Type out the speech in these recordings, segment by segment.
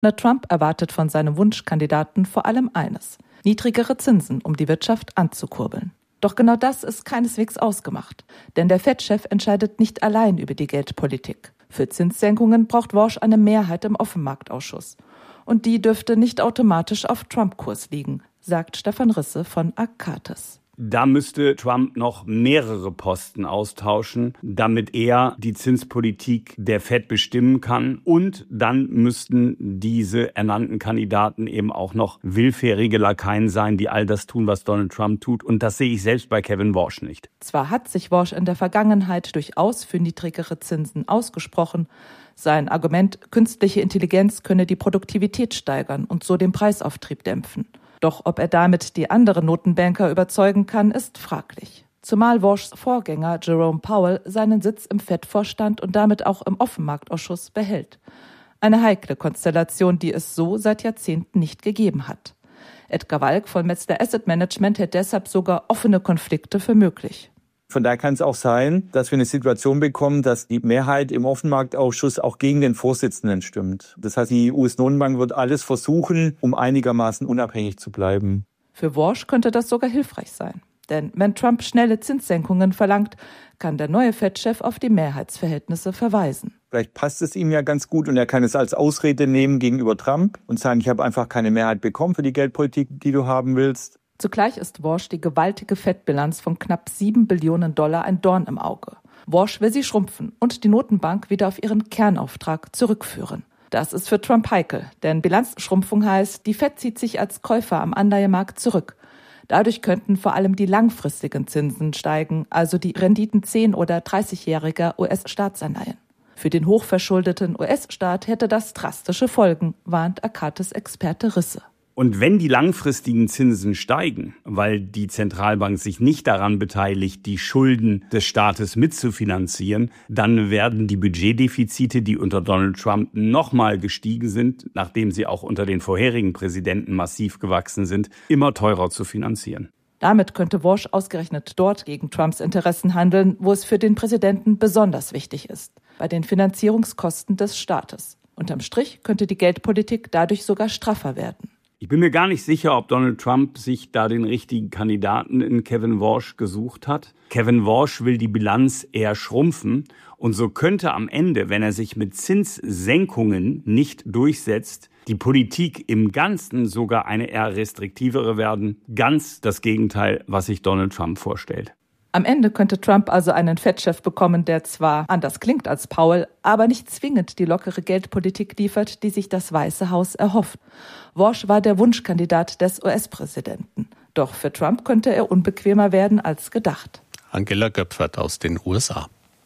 Trump erwartet von seinem Wunschkandidaten vor allem eines: niedrigere Zinsen, um die Wirtschaft anzukurbeln. Doch genau das ist keineswegs ausgemacht. Denn der Fed-Chef entscheidet nicht allein über die Geldpolitik. Für Zinssenkungen braucht Walsh eine Mehrheit im Offenmarktausschuss. Und die dürfte nicht automatisch auf Trump-Kurs liegen, sagt Stefan Risse von Akates. Da müsste Trump noch mehrere Posten austauschen, damit er die Zinspolitik der Fed bestimmen kann. Und dann müssten diese ernannten Kandidaten eben auch noch willfährige Lakaien sein, die all das tun, was Donald Trump tut. Und das sehe ich selbst bei Kevin Walsh nicht. Zwar hat sich Walsh in der Vergangenheit durchaus für niedrigere Zinsen ausgesprochen. Sein Argument, künstliche Intelligenz könne die Produktivität steigern und so den Preisauftrieb dämpfen. Doch ob er damit die anderen Notenbanker überzeugen kann, ist fraglich. Zumal Walshs Vorgänger Jerome Powell seinen Sitz im Fed-Vorstand und damit auch im Offenmarktausschuss behält. Eine heikle Konstellation, die es so seit Jahrzehnten nicht gegeben hat. Edgar Walk von Metzler Asset Management hält deshalb sogar offene Konflikte für möglich. Von daher kann es auch sein, dass wir eine Situation bekommen, dass die Mehrheit im Offenmarktausschuss auch gegen den Vorsitzenden stimmt. Das heißt, die US-Notenbank wird alles versuchen, um einigermaßen unabhängig zu bleiben. Für Walsh könnte das sogar hilfreich sein. Denn wenn Trump schnelle Zinssenkungen verlangt, kann der neue Fed-Chef auf die Mehrheitsverhältnisse verweisen. Vielleicht passt es ihm ja ganz gut und er kann es als Ausrede nehmen gegenüber Trump und sagen, ich habe einfach keine Mehrheit bekommen für die Geldpolitik, die du haben willst. Zugleich ist Walsh die gewaltige Fed-Bilanz von knapp $7 Billionen ein Dorn im Auge. Walsh will sie schrumpfen und die Notenbank wieder auf ihren Kernauftrag zurückführen. Das ist für Trump heikel, denn Bilanzschrumpfung heißt, die Fed zieht sich als Käufer am Anleihemarkt zurück. Dadurch könnten vor allem die langfristigen Zinsen steigen, also die Renditen 10- oder 30-jähriger US-Staatsanleihen. Für den hochverschuldeten US-Staat hätte das drastische Folgen, warnt Akates Experte Risse. Und wenn die langfristigen Zinsen steigen, weil die Zentralbank sich nicht daran beteiligt, die Schulden des Staates mitzufinanzieren, dann werden die Budgetdefizite, die unter Donald Trump nochmal gestiegen sind, nachdem sie auch unter den vorherigen Präsidenten massiv gewachsen sind, immer teurer zu finanzieren. Damit könnte Walsh ausgerechnet dort gegen Trumps Interessen handeln, wo es für den Präsidenten besonders wichtig ist, bei den Finanzierungskosten des Staates. Unterm Strich könnte die Geldpolitik dadurch sogar straffer werden. Ich bin mir gar nicht sicher, ob Donald Trump sich da den richtigen Kandidaten in Kevin Walsh gesucht hat. Kevin Walsh will die Bilanz eher schrumpfen und so könnte am Ende, wenn er sich mit Zinssenkungen nicht durchsetzt, die Politik im Ganzen sogar eine eher restriktivere werden. Ganz das Gegenteil, was sich Donald Trump vorstellt. Am Ende könnte Trump also einen Fed-Chef bekommen, der zwar anders klingt als Powell, aber nicht zwingend die lockere Geldpolitik liefert, die sich das Weiße Haus erhofft. Walsh war der Wunschkandidat des US-Präsidenten. Doch für Trump könnte er unbequemer werden als gedacht. Angela Göpfert aus den USA.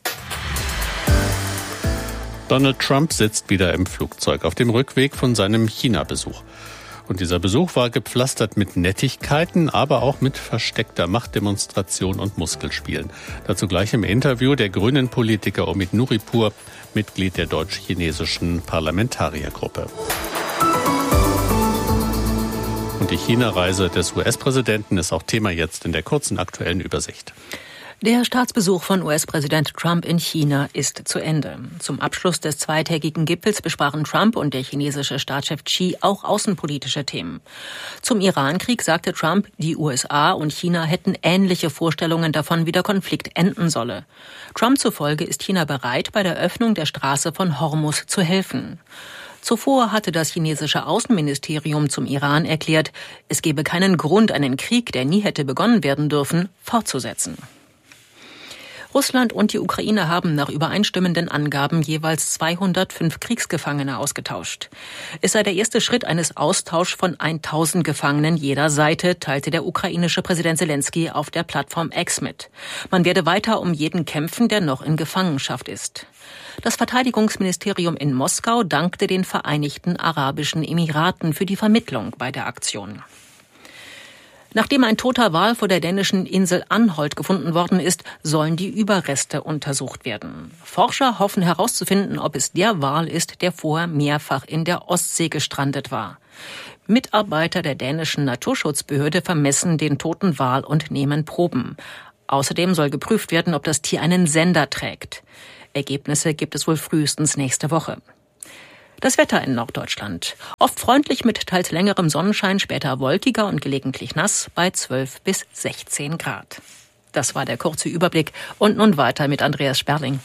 Donald Trump sitzt wieder im Flugzeug auf dem Rückweg von seinem China-Besuch. Und dieser Besuch war gepflastert mit Nettigkeiten, aber auch mit versteckter Machtdemonstration und Muskelspielen. Dazu gleich im Interview der grünen Politiker Omid Nuripur, Mitglied der deutsch-chinesischen Parlamentariergruppe. Und die China-Reise des US-Präsidenten ist auch Thema jetzt in der kurzen aktuellen Übersicht. Der Staatsbesuch von US-Präsident Trump in China ist zu Ende. Zum Abschluss des zweitägigen Gipfels besprachen Trump und der chinesische Staatschef Xi auch außenpolitische Themen. Zum Irankrieg sagte Trump, die USA und China hätten ähnliche Vorstellungen davon, wie der Konflikt enden solle. Trump zufolge ist China bereit, bei der Öffnung der Straße von Hormuz zu helfen. Zuvor hatte das chinesische Außenministerium zum Iran erklärt, es gebe keinen Grund, einen Krieg, der nie hätte begonnen werden dürfen, fortzusetzen. Russland und die Ukraine haben nach übereinstimmenden Angaben jeweils 205 Kriegsgefangene ausgetauscht. Es sei der erste Schritt eines Austauschs von 1000 Gefangenen jeder Seite, teilte der ukrainische Präsident Zelensky auf der Plattform X mit. Man werde weiter um jeden kämpfen, der noch in Gefangenschaft ist. Das Verteidigungsministerium in Moskau dankte den Vereinigten Arabischen Emiraten für die Vermittlung bei der Aktion. Nachdem ein toter Wal vor der dänischen Insel Anholt gefunden worden ist, sollen die Überreste untersucht werden. Forscher hoffen herauszufinden, ob es der Wal ist, der vorher mehrfach in der Ostsee gestrandet war. Mitarbeiter der dänischen Naturschutzbehörde vermessen den toten Wal und nehmen Proben. Außerdem soll geprüft werden, ob das Tier einen Sender trägt. Ergebnisse gibt es wohl frühestens nächste Woche. Das Wetter in Norddeutschland. Oft freundlich mit teils längerem Sonnenschein, später wolkiger und gelegentlich nass bei 12 bis 16 Grad. Das war der kurze Überblick. Und nun weiter mit Andreas Sperling.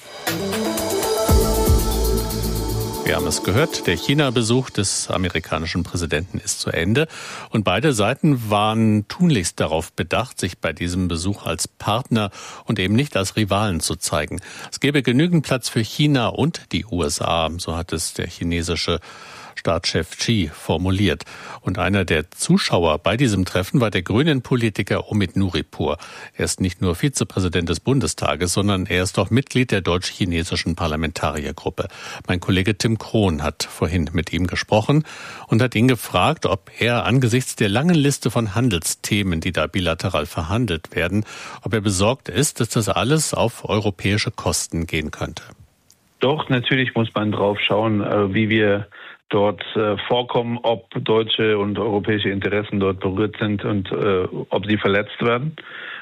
Wir haben es gehört, der China-Besuch des amerikanischen Präsidenten ist zu Ende. Und beide Seiten waren tunlichst darauf bedacht, sich bei diesem Besuch als Partner und eben nicht als Rivalen zu zeigen. Es gäbe genügend Platz für China und die USA, so hat es der chinesische Staatschef Xi formuliert. Und einer der Zuschauer bei diesem Treffen war der grünen Politiker Omid Nuripur. Er ist nicht nur Vizepräsident des Bundestages, sondern er ist auch Mitglied der deutsch-chinesischen Parlamentariergruppe. Mein Kollege Tim Krohn hat vorhin mit ihm gesprochen und hat ihn gefragt, ob er angesichts der langen Liste von Handelsthemen, die da bilateral verhandelt werden, ob er besorgt ist, dass das alles auf europäische Kosten gehen könnte. Doch, natürlich muss man drauf schauen, wie wir dort vorkommen, ob deutsche und europäische Interessen dort berührt sind und ob sie verletzt werden.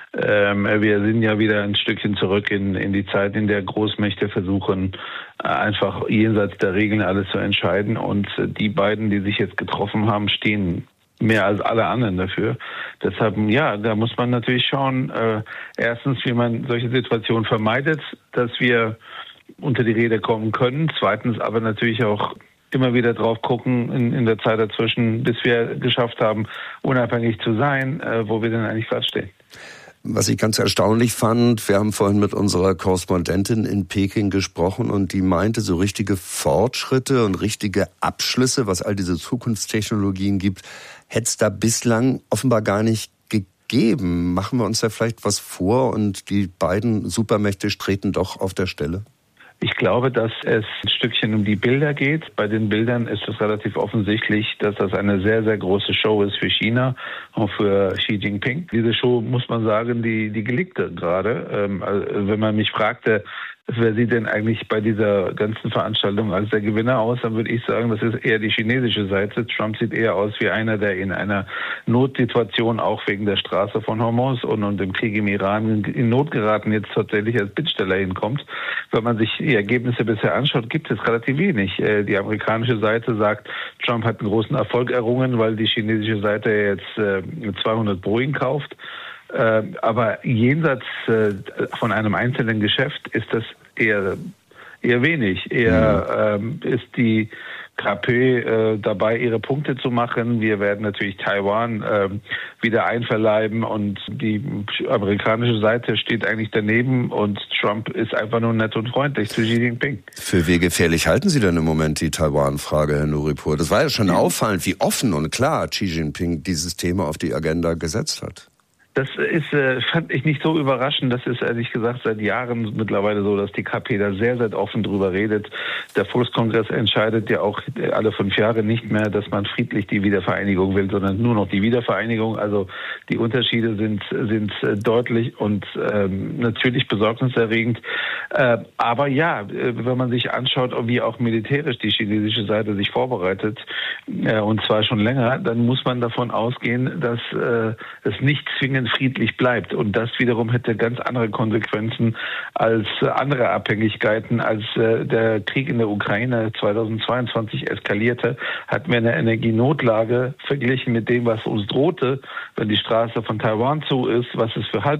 Wir sind ja wieder ein Stückchen zurück in die Zeit, in der Großmächte versuchen, einfach jenseits der Regeln alles zu entscheiden. Und die beiden, die sich jetzt getroffen haben, stehen mehr als alle anderen dafür. Deshalb, ja, da muss man natürlich schauen, erstens, wie man solche Situationen vermeidet, dass wir unter die Räder kommen können. Zweitens aber natürlich auch immer wieder drauf gucken in der Zeit dazwischen, bis wir geschafft haben, unabhängig zu sein, wo wir denn eigentlich gerade stehen. Was ich ganz erstaunlich fand, wir haben vorhin mit unserer Korrespondentin in Peking gesprochen und die meinte, so richtige Fortschritte und richtige Abschlüsse, was all diese Zukunftstechnologien gibt, hätte es da bislang offenbar gar nicht gegeben. Machen wir uns da vielleicht was vor und die beiden Supermächte treten doch auf der Stelle? Ich glaube, dass es ein Stückchen um die Bilder geht. Bei den Bildern ist es relativ offensichtlich, dass das eine sehr, sehr große Show ist für China und für Xi Jinping. Diese Show, muss man sagen, die gelingt gerade. Wenn man mich fragte, wer sieht denn eigentlich bei dieser ganzen Veranstaltung als der Gewinner aus, dann würde ich sagen, das ist eher die chinesische Seite. Trump sieht eher aus wie einer, der in einer Notsituation auch wegen der Straße von Hormuz und dem Krieg im Iran in Not geraten jetzt tatsächlich als Bittsteller hinkommt. Wenn man sich die Ergebnisse bisher anschaut, gibt es relativ wenig. Die amerikanische Seite sagt, Trump hat einen großen Erfolg errungen, weil die chinesische Seite jetzt 200 Boeing kauft. Aber jenseits von einem einzelnen Geschäft ist das eher wenig. Eher ist die KP dabei, ihre Punkte zu machen. Wir werden natürlich Taiwan wieder einverleiben und die amerikanische Seite steht eigentlich daneben und Trump ist einfach nur nett und freundlich zu Xi Jinping. Für wie gefährlich halten Sie denn im Moment die Taiwan-Frage, Herr Nuripur? Das war ja schon auffallend, wie offen und klar Xi Jinping dieses Thema auf die Agenda gesetzt hat. Das fand ich nicht so überraschend. Das ist ehrlich gesagt seit Jahren mittlerweile so, dass die KP da sehr, sehr offen drüber redet. Der Volkskongress entscheidet ja auch alle 5 Jahre nicht mehr, dass man friedlich die Wiedervereinigung will, sondern nur noch die Wiedervereinigung. Also die Unterschiede sind deutlich und natürlich besorgniserregend. Aber ja, wenn man sich anschaut, wie auch militärisch die chinesische Seite sich vorbereitet, und zwar schon länger, dann muss man davon ausgehen, dass es nicht zwingend friedlich bleibt. Und das wiederum hätte ganz andere Konsequenzen als andere Abhängigkeiten. Als der Krieg in der Ukraine 2022 eskalierte, hatten wir eine Energienotlage verglichen mit dem, was uns drohte, wenn die Straße von Taiwan zu ist, was es für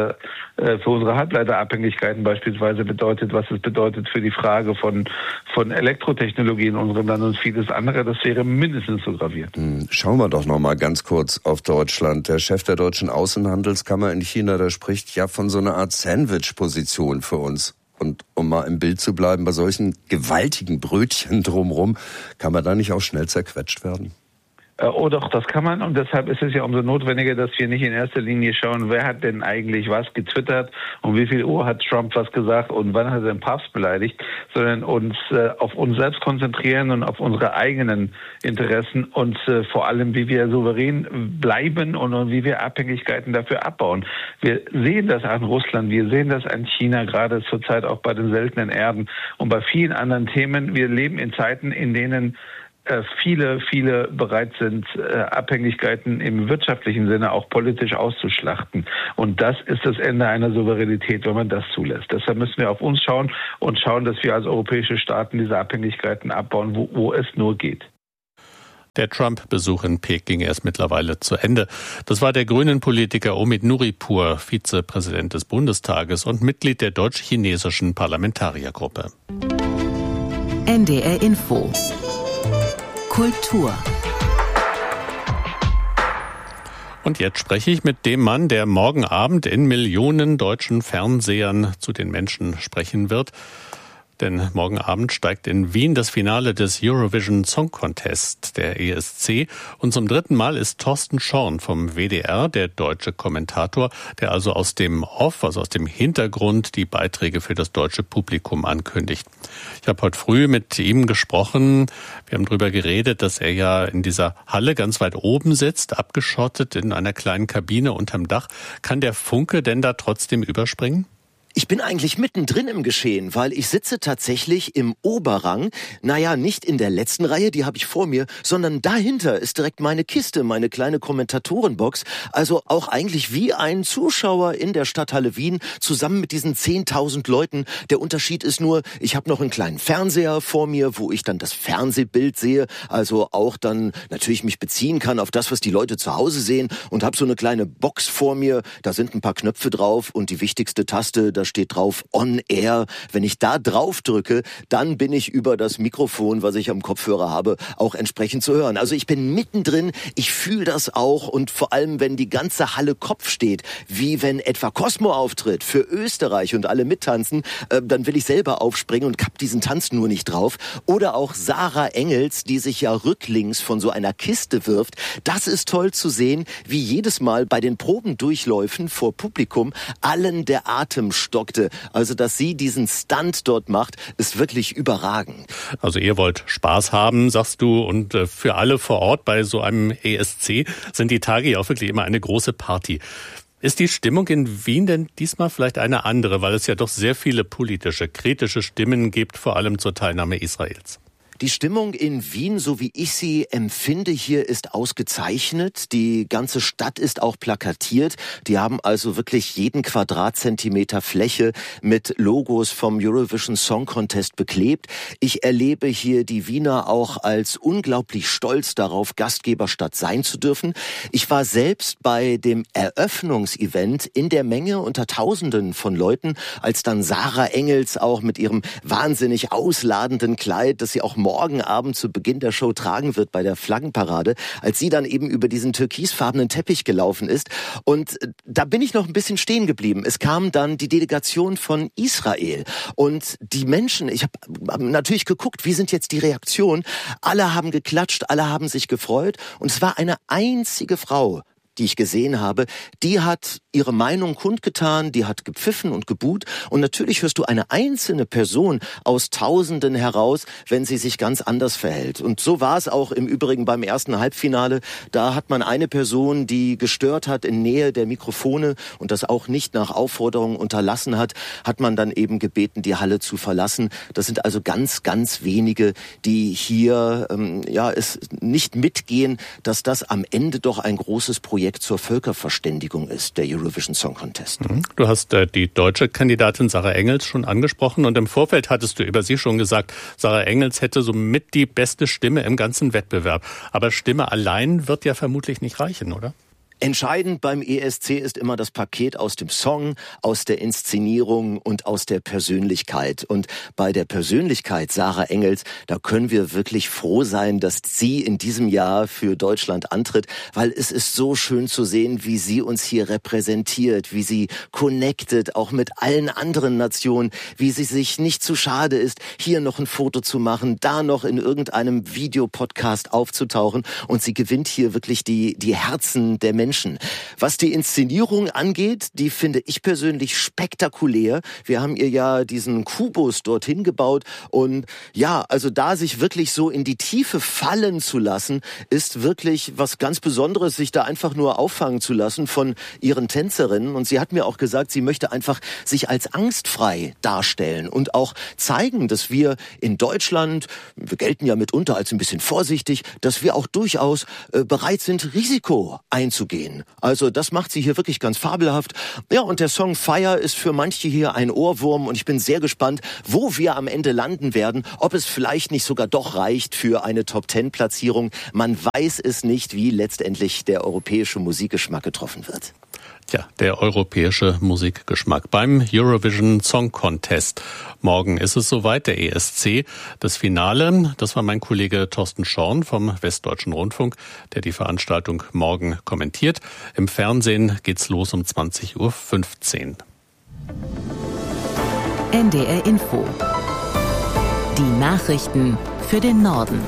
unsere Halbleiterabhängigkeiten beispielsweise bedeutet, was es bedeutet für die Frage von Elektrotechnologie in unserem Land und vieles andere. Das wäre mindestens so gravierend. Schauen wir doch noch mal ganz kurz auf Deutschland. Der Chef der deutschen Außenhandelskammer in China, der spricht ja von so einer Art Sandwich-Position für uns. Und um mal im Bild zu bleiben, bei solchen gewaltigen Brötchen drumherum, kann man da nicht auch schnell zerquetscht werden? Oh doch, das kann man und deshalb ist es ja umso notwendiger, dass wir nicht in erster Linie schauen, wer hat denn eigentlich was getwittert und wie viel Uhr hat Trump was gesagt und wann hat er den Papst beleidigt, sondern uns auf uns selbst konzentrieren und auf unsere eigenen Interessen und vor allem, wie wir souverän bleiben und wie wir Abhängigkeiten dafür abbauen. Wir sehen das an Russland, wir sehen das an China, gerade zurzeit auch bei den seltenen Erden und bei vielen anderen Themen. Wir leben in Zeiten, in denen viele bereit sind, Abhängigkeiten im wirtschaftlichen Sinne auch politisch auszuschlachten. Und das ist das Ende einer Souveränität, wenn man das zulässt. Deshalb müssen wir auf uns schauen und schauen, dass wir als europäische Staaten diese Abhängigkeiten abbauen, wo es nur geht. Der Trump-Besuch in Peking ist mittlerweile zu Ende. Das war der Grünen-Politiker Omid Nuripur, Vizepräsident des Bundestages und Mitglied der deutsch-chinesischen Parlamentariergruppe. NDR Info Kultur. Und jetzt spreche ich mit dem Mann, der morgen Abend in Millionen deutschen Fernsehern zu den Menschen sprechen wird. Denn morgen Abend steigt in Wien das Finale des Eurovision Song Contest, der ESC. Und zum 3. Mal ist Thorsten Schorn vom WDR, der deutsche Kommentator, der also aus dem Off, also aus dem Hintergrund, die Beiträge für das deutsche Publikum ankündigt. Ich habe heute früh mit ihm gesprochen. Wir haben darüber geredet, dass er ja in dieser Halle ganz weit oben sitzt, abgeschottet in einer kleinen Kabine unterm Dach. Kann der Funke denn da trotzdem überspringen? Ich bin eigentlich mittendrin im Geschehen, weil ich sitze tatsächlich im Oberrang. Naja, nicht in der letzten Reihe, die habe ich vor mir, sondern dahinter ist direkt meine Kiste, meine kleine Kommentatorenbox. Also auch eigentlich wie ein Zuschauer in der Stadthalle Wien, zusammen mit diesen 10.000 Leuten. Der Unterschied ist nur, ich habe noch einen kleinen Fernseher vor mir, wo ich dann das Fernsehbild sehe. Also auch dann natürlich mich beziehen kann auf das, was die Leute zu Hause sehen. Und habe so eine kleine Box vor mir, da sind ein paar Knöpfe drauf und die wichtigste Taste, da steht drauf On Air. Wenn ich da drauf drücke, dann bin ich über das Mikrofon, was ich am Kopfhörer habe, auch entsprechend zu hören. Also ich bin mittendrin, ich fühle das auch und vor allem, wenn die ganze Halle Kopf steht, wie wenn etwa Cosmo auftritt für Österreich und alle mittanzen, dann will ich selber aufspringen und hab diesen Tanz nur nicht drauf. Oder auch Sarah Engels, die sich ja rücklings von so einer Kiste wirft. Das ist toll zu sehen, wie jedes Mal bei den Probendurchläufen vor Publikum allen der Atem stockte. Also, dass sie diesen Stunt dort macht, ist wirklich überragend. Also ihr wollt Spaß haben, sagst du, und für alle vor Ort bei so einem ESC sind die Tage ja auch wirklich immer eine große Party. Ist die Stimmung in Wien denn diesmal vielleicht eine andere, weil es ja doch sehr viele politische, kritische Stimmen gibt, vor allem zur Teilnahme Israels? Die Stimmung in Wien, so wie ich sie empfinde hier, ist ausgezeichnet. Die ganze Stadt ist auch plakatiert. Die haben also wirklich jeden Quadratzentimeter Fläche mit Logos vom Eurovision Song Contest beklebt. Ich erlebe hier die Wiener auch als unglaublich stolz darauf, Gastgeberstadt sein zu dürfen. Ich war selbst bei dem Eröffnungsevent in der Menge unter Tausenden von Leuten, als dann Sarah Engels auch mit ihrem wahnsinnig ausladenden Kleid, das sie auch morgen Abend zu Beginn der Show tragen wird bei der Flaggenparade, als sie dann eben über diesen türkisfarbenen Teppich gelaufen ist. Und da bin ich noch ein bisschen stehen geblieben. Es kam dann die Delegation von Israel und die Menschen, ich habe natürlich geguckt, wie sind jetzt die Reaktionen? Alle haben geklatscht, alle haben sich gefreut und es war eine einzige Frau, die ich gesehen habe, die hat ihre Meinung kundgetan, die hat gepfiffen und gebuht und natürlich hörst du eine einzelne Person aus Tausenden heraus, wenn sie sich ganz anders verhält. Und so war es auch im Übrigen beim ersten Halbfinale. Da hat man eine Person, die gestört hat in Nähe der Mikrofone und das auch nicht nach Aufforderung unterlassen hat, hat man dann eben gebeten, die Halle zu verlassen. Das sind also ganz, ganz wenige, die hier es nicht mitgehen, dass das am Ende doch ein großes Projekt zur Völkerverständigung ist, der Eurovision Song Contest. Du hast die deutsche Kandidatin Sarah Engels schon angesprochen und im Vorfeld hattest du über sie schon gesagt, Sarah Engels hätte somit die beste Stimme im ganzen Wettbewerb. Aber Stimme allein wird ja vermutlich nicht reichen, oder? Entscheidend beim ESC ist immer das Paket aus dem Song, aus der Inszenierung und aus der Persönlichkeit. Und bei der Persönlichkeit Sarah Engels, da können wir wirklich froh sein, dass sie in diesem Jahr für Deutschland antritt, weil es ist so schön zu sehen, wie sie uns hier repräsentiert, wie sie connected, auch mit allen anderen Nationen, wie sie sich nicht zu schade ist, hier noch ein Foto zu machen, da noch in irgendeinem Videopodcast aufzutauchen. Und sie gewinnt hier wirklich die Herzen der Menschen Menschen. Was die Inszenierung angeht, die finde ich persönlich spektakulär. Wir haben ihr ja diesen Kubus dorthin gebaut und ja, also da sich wirklich so in die Tiefe fallen zu lassen, ist wirklich was ganz Besonderes, sich da einfach nur auffangen zu lassen von ihren Tänzerinnen. Und sie hat mir auch gesagt, sie möchte einfach sich als angstfrei darstellen und auch zeigen, dass wir in Deutschland, wir gelten ja mitunter als ein bisschen vorsichtig, dass wir auch durchaus bereit sind, Risiko einzugehen. Also das macht sie hier wirklich ganz fabelhaft. Ja, und der Song Fire ist für manche hier ein Ohrwurm und ich bin sehr gespannt, wo wir am Ende landen werden, ob es vielleicht nicht sogar doch reicht für eine Top-10-Platzierung. Man weiß es nicht, wie letztendlich der europäische Musikgeschmack getroffen wird. Ja, der europäische Musikgeschmack beim Eurovision Song Contest. Morgen ist es soweit, der ESC. Das Finale, das war mein Kollege Thorsten Schorn vom Westdeutschen Rundfunk, der die Veranstaltung morgen kommentiert. Im Fernsehen geht's los um 20:15 Uhr. NDR Info. Die Nachrichten für den Norden.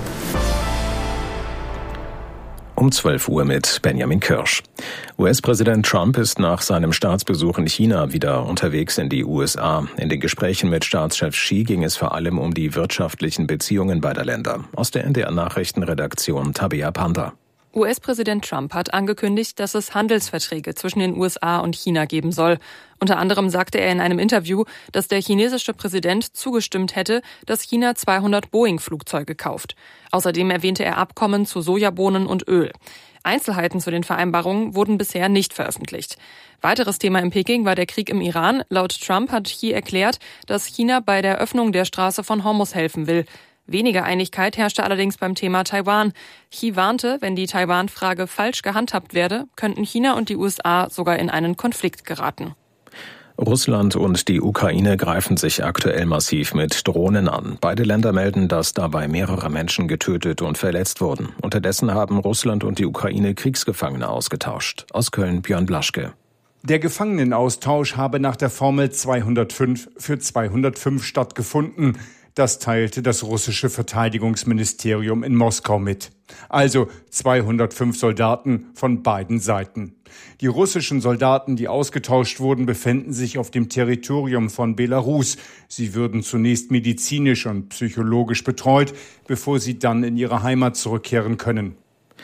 Um 12 Uhr mit Benjamin Kirsch. US-Präsident Trump ist nach seinem Staatsbesuch in China wieder unterwegs in die USA. In den Gesprächen mit Staatschef Xi ging es vor allem um die wirtschaftlichen Beziehungen beider Länder. Aus der NDR-Nachrichtenredaktion Tabea Panda. US-Präsident Trump hat angekündigt, dass es Handelsverträge zwischen den USA und China geben soll. Unter anderem sagte er in einem Interview, dass der chinesische Präsident zugestimmt hätte, dass China 200 Boeing-Flugzeuge kauft. Außerdem erwähnte er Abkommen zu Sojabohnen und Öl. Einzelheiten zu den Vereinbarungen wurden bisher nicht veröffentlicht. Weiteres Thema in Peking war der Krieg im Iran. Laut Trump hat Xi erklärt, dass China bei der Öffnung der Straße von Hormuz helfen will. Weniger Einigkeit herrschte allerdings beim Thema Taiwan. Xi warnte, wenn die Taiwan-Frage falsch gehandhabt werde, könnten China und die USA sogar in einen Konflikt geraten. Russland und die Ukraine greifen sich aktuell massiv mit Drohnen an. Beide Länder melden, dass dabei mehrere Menschen getötet und verletzt wurden. Unterdessen haben Russland und die Ukraine Kriegsgefangene ausgetauscht. Aus Köln Björn Blaschke. Der Gefangenenaustausch habe nach der Formel 205 für 205 stattgefunden. Das teilte das russische Verteidigungsministerium in Moskau mit. Also 205 Soldaten von beiden Seiten. Die russischen Soldaten, die ausgetauscht wurden, befänden sich auf dem Territorium von Belarus. Sie würden zunächst medizinisch und psychologisch betreut, bevor sie dann in ihre Heimat zurückkehren können.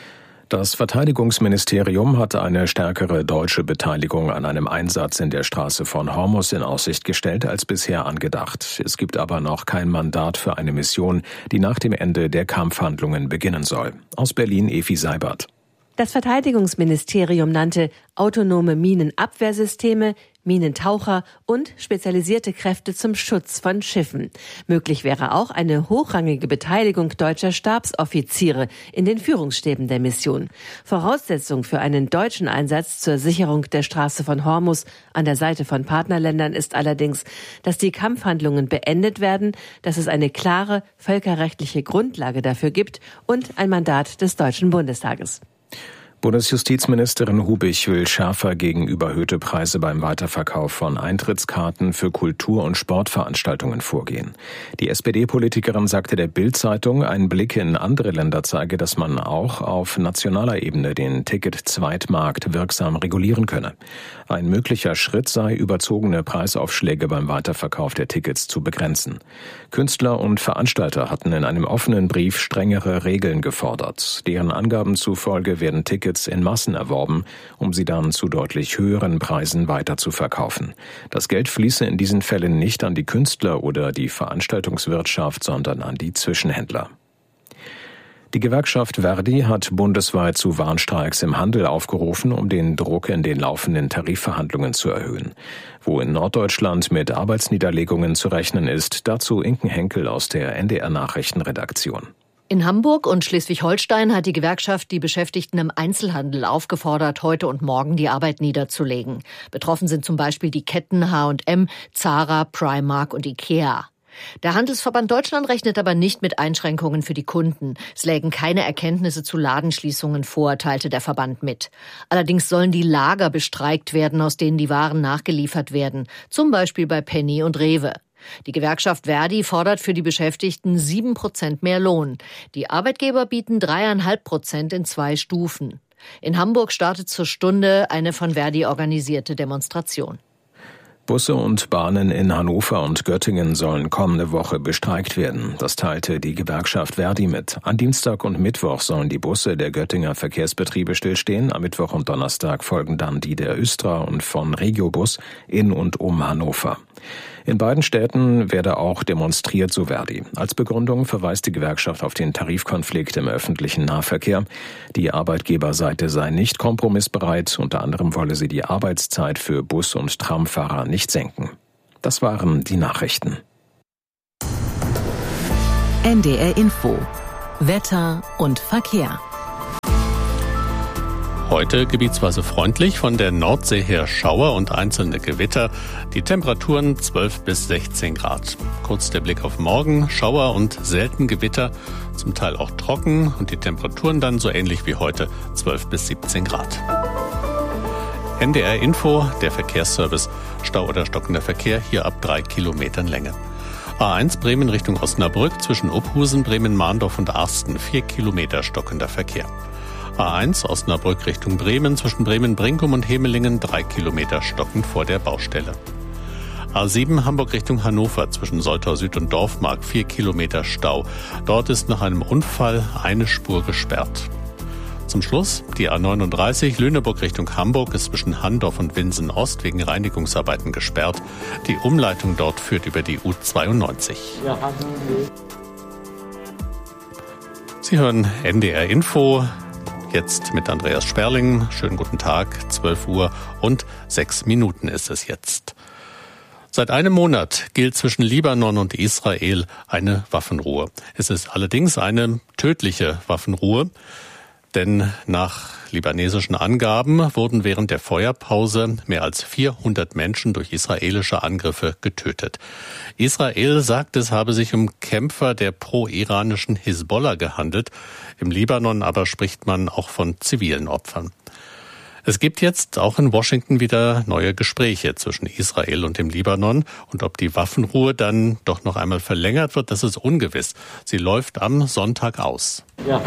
Das Verteidigungsministerium hat eine stärkere deutsche Beteiligung an einem Einsatz in der Straße von Hormuz in Aussicht gestellt als bisher angedacht. Es gibt aber noch kein Mandat für eine Mission, die nach dem Ende der Kampfhandlungen beginnen soll. Aus Berlin Efi Seibert. Das Verteidigungsministerium nannte autonome Minenabwehrsysteme, Minentaucher und spezialisierte Kräfte zum Schutz von Schiffen. Möglich wäre auch eine hochrangige Beteiligung deutscher Stabsoffiziere in den Führungsstäben der Mission. Voraussetzung für einen deutschen Einsatz zur Sicherung der Straße von Hormuz an der Seite von Partnerländern ist allerdings, dass die Kampfhandlungen beendet werden, dass es eine klare völkerrechtliche Grundlage dafür gibt und ein Mandat des Deutschen Bundestages. Bundesjustizministerin Hubich will schärfer gegen überhöhte Preise beim Weiterverkauf von Eintrittskarten für Kultur- und Sportveranstaltungen vorgehen. Die SPD-Politikerin sagte der Bild-Zeitung, ein Blick in andere Länder zeige, dass man auch auf nationaler Ebene den Ticket-Zweitmarkt wirksam regulieren könne. Ein möglicher Schritt sei, überzogene Preisaufschläge beim Weiterverkauf der Tickets zu begrenzen. Künstler und Veranstalter hatten in einem offenen Brief strengere Regeln gefordert. Deren Angaben zufolge werden Tickets in Massen erworben, um sie dann zu deutlich höheren Preisen weiterzuverkaufen. Das Geld fließe in diesen Fällen nicht an die Künstler oder die Veranstaltungswirtschaft, sondern an die Zwischenhändler. Die Gewerkschaft Verdi hat bundesweit zu Warnstreiks im Handel aufgerufen, um den Druck in den laufenden Tarifverhandlungen zu erhöhen. Wo in Norddeutschland mit Arbeitsniederlegungen zu rechnen ist, dazu Inken Henkel aus der NDR-Nachrichtenredaktion. In Hamburg und Schleswig-Holstein hat die Gewerkschaft die Beschäftigten im Einzelhandel aufgefordert, heute und morgen die Arbeit niederzulegen. Betroffen sind zum Beispiel die Ketten H&M, Zara, Primark und Ikea. Der Handelsverband Deutschland rechnet aber nicht mit Einschränkungen für die Kunden. Es lägen keine Erkenntnisse zu Ladenschließungen vor, teilte der Verband mit. Allerdings sollen die Lager bestreikt werden, aus denen die Waren nachgeliefert werden, zum Beispiel bei Penny und Rewe. Die Gewerkschaft Verdi fordert für die Beschäftigten 7% mehr Lohn. Die Arbeitgeber bieten 3,5% in 2 Stufen. In Hamburg startet zur Stunde eine von Verdi organisierte Demonstration. Busse und Bahnen in Hannover und Göttingen sollen kommende Woche bestreikt werden. Das teilte die Gewerkschaft Verdi mit. An Dienstag und Mittwoch sollen die Busse der Göttinger Verkehrsbetriebe stillstehen. Am Mittwoch und Donnerstag folgen dann die der Östra und von Regiobus in und um Hannover. In beiden Städten werde auch demonstriert, so Verdi. Als Begründung verweist die Gewerkschaft auf den Tarifkonflikt im öffentlichen Nahverkehr. Die Arbeitgeberseite sei nicht kompromissbereit. Unter anderem wolle sie die Arbeitszeit für Bus- und Tramfahrer nicht senken. Das waren die Nachrichten. NDR Info. Wetter und Verkehr. Heute gebietsweise freundlich, von der Nordsee her Schauer und einzelne Gewitter. Die Temperaturen 12 bis 16 Grad. Kurz der Blick auf morgen. Schauer und selten Gewitter, zum Teil auch trocken und die Temperaturen dann so ähnlich wie heute 12 bis 17 Grad. NDR Info, der Verkehrsservice. Stau oder stockender Verkehr hier ab 3 Kilometern Länge. A1 Bremen Richtung Osnabrück zwischen Uphusen, Bremen-Mahndorf und Arsten 4 Kilometer stockender Verkehr. A1 Osnabrück Richtung Bremen zwischen Bremen-Brinkum und Hemelingen 3 Kilometer stockend vor der Baustelle. A7 Hamburg Richtung Hannover zwischen Soltau Süd und Dorfmark 4 Kilometer Stau. Dort ist nach einem Unfall eine Spur gesperrt. Zum Schluss die A39 Lüneburg Richtung Hamburg ist zwischen Handorf und Winsen Ost wegen Reinigungsarbeiten gesperrt. Die Umleitung dort führt über die U92. Sie hören NDR Info. Jetzt mit Andreas Sperling. Schönen guten Tag, 12 Uhr und 6 Minuten ist es jetzt. Seit einem Monat gilt zwischen Libanon und Israel eine Waffenruhe. Es ist allerdings eine tödliche Waffenruhe, denn nach libanesischen Angaben wurden während der Feuerpause mehr als 400 Menschen durch israelische Angriffe getötet. Israel sagt, es habe sich um Kämpfer der pro-iranischen Hisbollah gehandelt. Im Libanon aber spricht man auch von zivilen Opfern. Es gibt jetzt auch in Washington wieder neue Gespräche zwischen Israel und dem Libanon. Und ob die Waffenruhe dann doch noch einmal verlängert wird, das ist ungewiss. Sie läuft am Sonntag aus.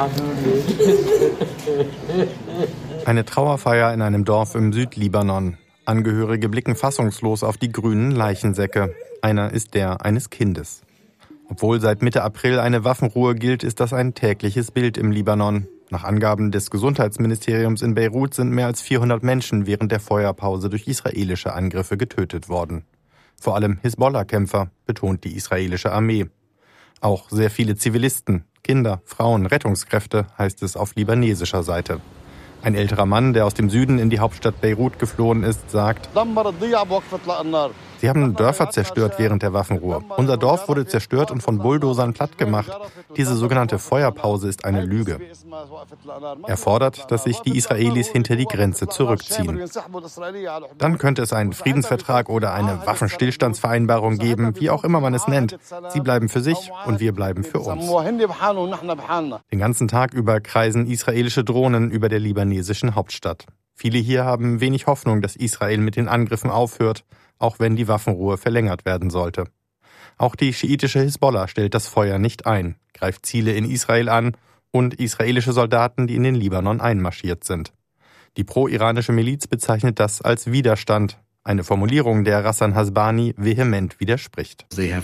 Eine Trauerfeier in einem Dorf im Südlibanon. Angehörige blicken fassungslos auf die grünen Leichensäcke. Einer ist der eines Kindes. Obwohl seit Mitte April eine Waffenruhe gilt, ist das ein tägliches Bild im Libanon. Nach Angaben des Gesundheitsministeriums in Beirut sind mehr als 400 Menschen während der Feuerpause durch israelische Angriffe getötet worden. Vor allem Hisbollah-Kämpfer, betont die israelische Armee. Auch sehr viele Zivilisten, Kinder, Frauen, Rettungskräfte, heißt es auf libanesischer Seite. Ein älterer Mann, der aus dem Süden in die Hauptstadt Beirut geflohen ist, sagt: Sie haben Dörfer zerstört während der Waffenruhe. Unser Dorf wurde zerstört und von Bulldozern plattgemacht. Diese sogenannte Feuerpause ist eine Lüge. Er fordert, dass sich die Israelis hinter die Grenze zurückziehen. Dann könnte es einen Friedensvertrag oder eine Waffenstillstandsvereinbarung geben, wie auch immer man es nennt. Sie bleiben für sich und wir bleiben für uns. Den ganzen Tag über kreisen israelische Drohnen über der libanesischen Hauptstadt. Viele hier haben wenig Hoffnung, dass Israel mit den Angriffen aufhört, auch wenn die Waffenruhe verlängert werden sollte. Auch die schiitische Hisbollah stellt das Feuer nicht ein, greift Ziele in Israel an und israelische Soldaten, die in den Libanon einmarschiert sind. Die pro-iranische Miliz bezeichnet das als Widerstand, eine Formulierung, der Rassan Hasbani vehement widerspricht. Sie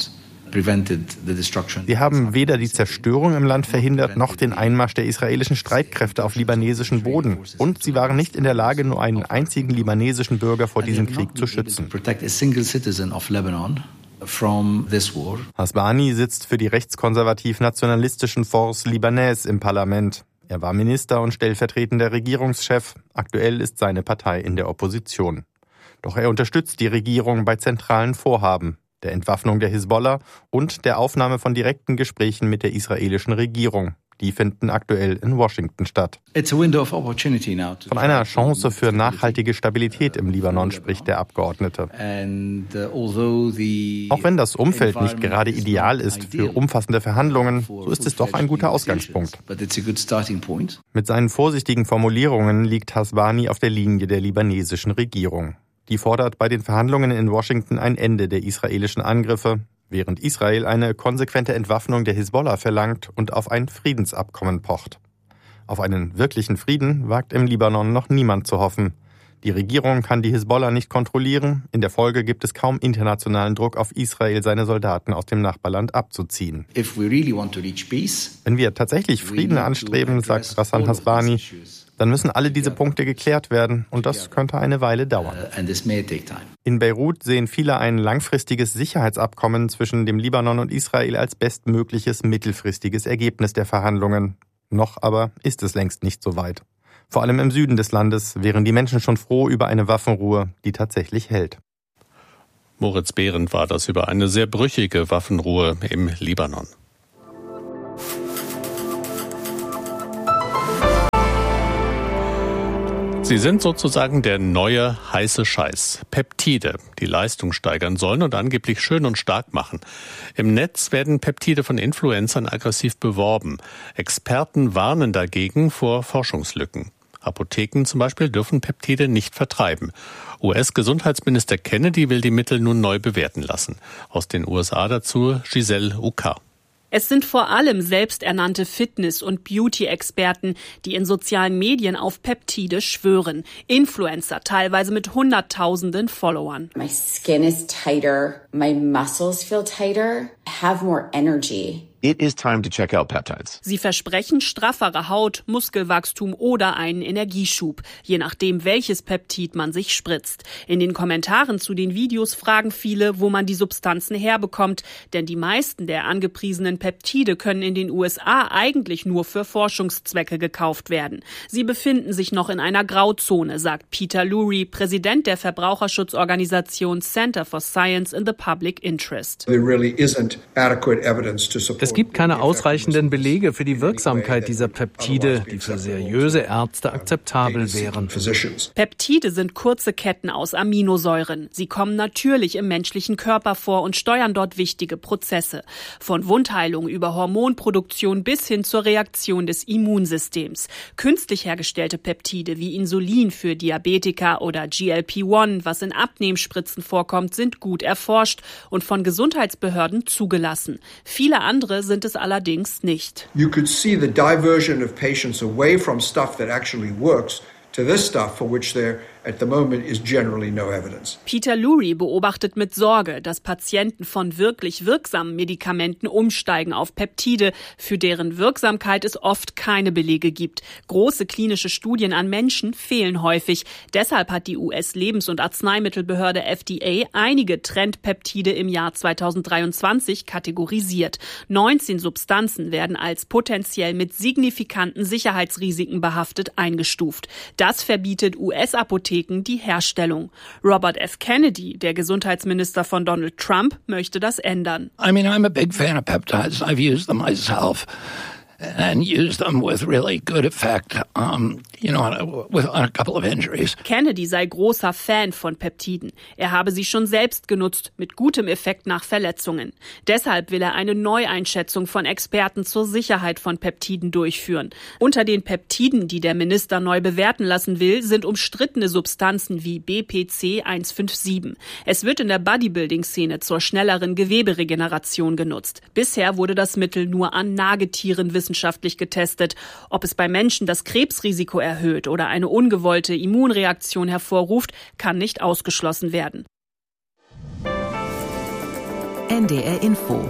haben weder die Zerstörung im Land verhindert, noch den Einmarsch der israelischen Streitkräfte auf libanesischem Boden. Und sie waren nicht in der Lage, nur einen einzigen libanesischen Bürger vor diesem Krieg zu schützen. Hasbani sitzt für die rechtskonservativ-nationalistischen Force Libanais im Parlament. Er war Minister und stellvertretender Regierungschef. Aktuell ist seine Partei in der Opposition. Doch er unterstützt die Regierung bei zentralen Vorhaben, der Entwaffnung der Hisbollah und der Aufnahme von direkten Gesprächen mit der israelischen Regierung. Die finden aktuell in Washington statt. Von einer Chance für nachhaltige Stabilität im Libanon spricht der Abgeordnete. Auch wenn das Umfeld nicht gerade ideal ist für umfassende Verhandlungen, so ist es doch ein guter Ausgangspunkt. Mit seinen vorsichtigen Formulierungen liegt Hasbani auf der Linie der libanesischen Regierung. Die fordert bei den Verhandlungen in Washington ein Ende der israelischen Angriffe, während Israel eine konsequente Entwaffnung der Hisbollah verlangt und auf ein Friedensabkommen pocht. Auf einen wirklichen Frieden wagt im Libanon noch niemand zu hoffen. Die Regierung kann die Hisbollah nicht kontrollieren. In der Folge gibt es kaum internationalen Druck auf Israel, seine Soldaten aus dem Nachbarland abzuziehen. Wenn wir tatsächlich Frieden anstreben, sagt Ghassan Hasbani, dann müssen alle diese Punkte geklärt werden und das könnte eine Weile dauern. In Beirut sehen viele ein langfristiges Sicherheitsabkommen zwischen dem Libanon und Israel als bestmögliches mittelfristiges Ergebnis der Verhandlungen. Noch aber ist es längst nicht so weit. Vor allem im Süden des Landes wären die Menschen schon froh über eine Waffenruhe, die tatsächlich hält. Moritz Behrendt war das über eine sehr brüchige Waffenruhe im Libanon. Sie sind sozusagen der neue heiße Scheiß. Peptide, die Leistung steigern sollen und angeblich schön und stark machen. Im Netz werden Peptide von Influencern aggressiv beworben. Experten warnen dagegen vor Forschungslücken. Apotheken zum Beispiel dürfen Peptide nicht vertreiben. US-Gesundheitsminister Kennedy will die Mittel nun neu bewerten lassen. Aus den USA dazu Giselle Uka. Es sind vor allem selbsternannte Fitness- und Beauty-Experten, die in sozialen Medien auf Peptide schwören. Influencer, teilweise mit Hunderttausenden Followern. My skin is tighter, my muscles feel tighter, I have more energy. It is time to check out peptides. Sie versprechen straffere Haut, Muskelwachstum oder einen Energieschub, je nachdem, welches Peptid man sich spritzt. In den Kommentaren zu den Videos fragen viele, wo man die Substanzen herbekommt, denn die meisten der angepriesenen Peptide können in den USA eigentlich nur für Forschungszwecke gekauft werden. Sie befinden sich noch in einer Grauzone, sagt Peter Lurie, Präsident der Verbraucherschutzorganisation Center for Science in the Public Interest. Es gibt keine ausreichenden Belege für die Wirksamkeit dieser Peptide, die für seriöse Ärzte akzeptabel wären. Peptide sind kurze Ketten aus Aminosäuren. Sie kommen natürlich im menschlichen Körper vor und steuern dort wichtige Prozesse. Von Wundheilung über Hormonproduktion bis hin zur Reaktion des Immunsystems. Künstlich hergestellte Peptide wie Insulin für Diabetiker oder GLP-1, was in Abnehmspritzen vorkommt, sind gut erforscht und von Gesundheitsbehörden zugelassen. Viele andere sind es allerdings nicht. You could see the diversion of patients away from stuff that actually works to this stuff for which there at the moment is generally no evidence. Peter Lurie beobachtet mit Sorge, dass Patienten von wirklich wirksamen Medikamenten umsteigen auf Peptide, für deren Wirksamkeit es oft keine Belege gibt. Große klinische Studien an Menschen fehlen häufig. Deshalb hat die US-Lebens- und Arzneimittelbehörde FDA einige Trendpeptide im Jahr 2023 kategorisiert. 19 Substanzen werden als potenziell mit signifikanten Sicherheitsrisiken behaftet eingestuft. Das verbietet US-Apotheken die Herstellung. Robert F. Kennedy, der Gesundheitsminister von Donald Trump, möchte das ändern. I mean, I'm a big fan of peptides. I've used them myself and used them with really good effect, on a couple of injuries. Kennedy sei großer Fan von Peptiden. Er habe sie schon selbst genutzt, mit gutem Effekt nach Verletzungen. Deshalb will er eine Neueinschätzung von Experten zur Sicherheit von Peptiden durchführen. Unter den Peptiden, die der Minister neu bewerten lassen will, sind umstrittene Substanzen wie BPC 157. Es wird in der Bodybuilding-Szene zur schnelleren Geweberegeneration genutzt. Bisher wurde das Mittel nur an Nagetieren wissenschaftlich getestet. Ob es bei Menschen das Krebsrisiko erhöht oder eine ungewollte Immunreaktion hervorruft, kann nicht ausgeschlossen werden. NDR Info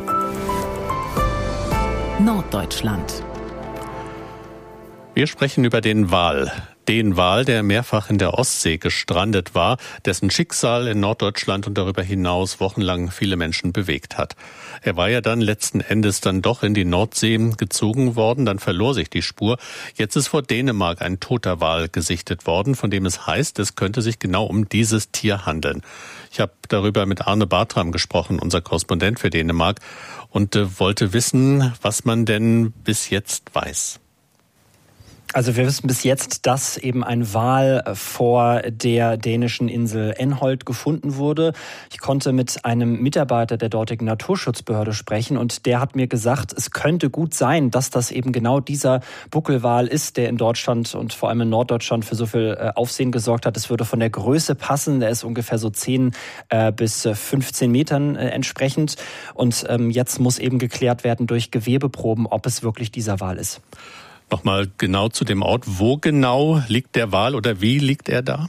Norddeutschland. Wir sprechen über den Wal. Den Wal, der mehrfach in der Ostsee gestrandet war, dessen Schicksal in Norddeutschland und darüber hinaus wochenlang viele Menschen bewegt hat. Er war ja dann letzten Endes dann doch in die Nordsee gezogen worden, dann verlor sich die Spur. Jetzt ist vor Dänemark ein toter Wal gesichtet worden, von dem es heißt, es könnte sich genau um dieses Tier handeln. Ich habe darüber mit Arne Bartram gesprochen, unser Korrespondent für Dänemark, und wollte wissen, was man denn bis jetzt weiß. Also wir wissen bis jetzt, dass eben ein Wal vor der dänischen Insel Enholt gefunden wurde. Ich konnte mit einem Mitarbeiter der dortigen Naturschutzbehörde sprechen und der hat mir gesagt, es könnte gut sein, dass das eben genau dieser Buckelwal ist, der in Deutschland und vor allem in Norddeutschland für so viel Aufsehen gesorgt hat. Es würde von der Größe passen, der ist ungefähr so 10 bis 15 Metern entsprechend. Und jetzt muss eben geklärt werden durch Gewebeproben, ob es wirklich dieser Wal ist. Nochmal genau zu dem Ort. Wo genau liegt der Wal oder wie liegt er da?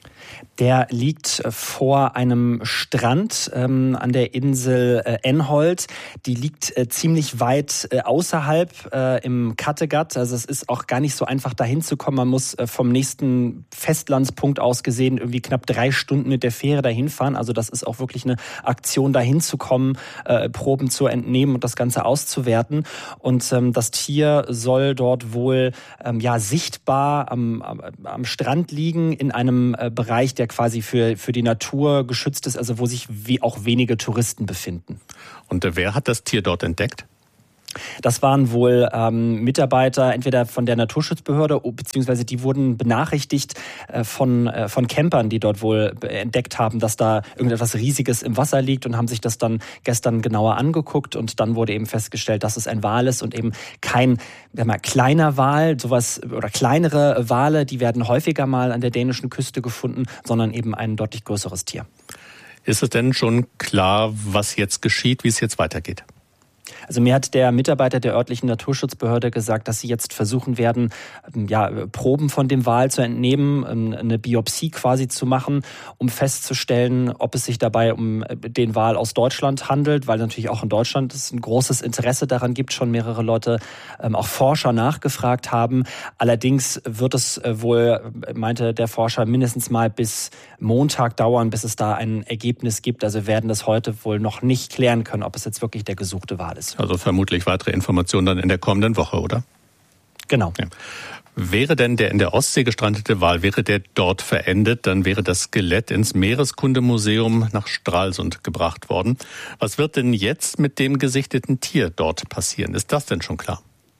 Der liegt vor einem Strand an der Insel Enhold. Die liegt ziemlich weit außerhalb im Kattegat. Also es ist auch gar nicht so einfach dahin zu kommen. Man muss vom nächsten Festlandspunkt aus gesehen irgendwie knapp 3 Stunden mit der Fähre dahin fahren. Also das ist auch wirklich eine Aktion, dahin zu kommen, Proben zu entnehmen und das Ganze auszuwerten. Und das Tier soll dort wohl sichtbar am Strand liegen in einem Bereich, der quasi für die Natur geschützt ist, also wo sich auch wenige Touristen befinden. Und wer hat das Tier dort entdeckt? Das waren wohl Mitarbeiter entweder von der Naturschutzbehörde, beziehungsweise die wurden benachrichtigt von Campern, die dort wohl entdeckt haben, dass da irgendetwas Riesiges im Wasser liegt und haben sich das dann gestern genauer angeguckt und dann wurde eben festgestellt, dass es ein Wal ist und eben kein kleiner Wal, sowas oder kleinere Wale, die werden häufiger mal an der dänischen Küste gefunden, sondern eben ein deutlich größeres Tier. Ist es denn schon klar, was jetzt geschieht, wie es jetzt weitergeht? Also mir hat der Mitarbeiter der örtlichen Naturschutzbehörde gesagt, dass sie jetzt versuchen werden, Proben von dem Wal zu entnehmen, eine Biopsie quasi zu machen, um festzustellen, ob es sich dabei um den Wal aus Deutschland handelt, weil natürlich auch in Deutschland es ein großes Interesse daran gibt, schon mehrere Leute, auch Forscher nachgefragt haben. Allerdings wird es wohl, meinte der Forscher, mindestens mal bis Montag dauern, bis es da ein Ergebnis gibt. Also wir werden das heute wohl noch nicht klären können, ob es jetzt wirklich der gesuchte Wal ist. Also vermutlich weitere Informationen dann in der kommenden Woche, oder? Genau. Ja. Wäre denn der in der Ostsee gestrandete Wal, wäre der dort verendet, dann wäre das Skelett ins Meereskundemuseum nach Stralsund gebracht worden. Was wird denn jetzt mit dem gesichteten Tier dort passieren? Ist das denn schon klar?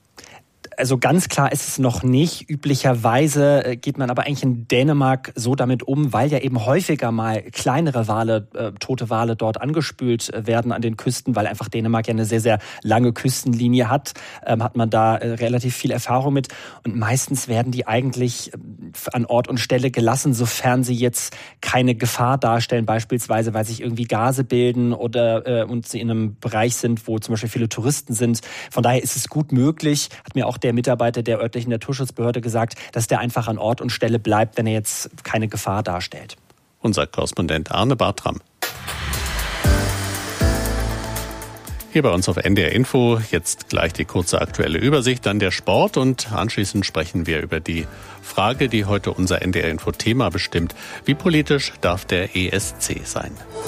Also ganz klar ist es noch nicht. Üblicherweise geht man aber eigentlich in Dänemark so damit um, weil ja eben häufiger mal kleinere Wale, tote Wale dort angespült werden an den Küsten, weil einfach Dänemark ja eine sehr, sehr lange Küstenlinie hat man da relativ viel Erfahrung mit. Und meistens werden die eigentlich an Ort und Stelle gelassen, sofern sie jetzt keine Gefahr darstellen, beispielsweise weil sich irgendwie Gase bilden oder und sie in einem Bereich sind, wo zum Beispiel viele Touristen sind. Von daher ist es gut möglich, hat mir auch der Mitarbeiter der örtlichen Naturschutzbehörde gesagt, dass der einfach an Ort und Stelle bleibt, wenn er jetzt keine Gefahr darstellt. Unser Korrespondent Arne Bartram. Hier bei uns auf NDR Info jetzt gleich die kurze aktuelle Übersicht, dann der Sport und anschließend sprechen wir über die Frage, die heute unser NDR Info Thema bestimmt. Wie politisch darf der ESC sein?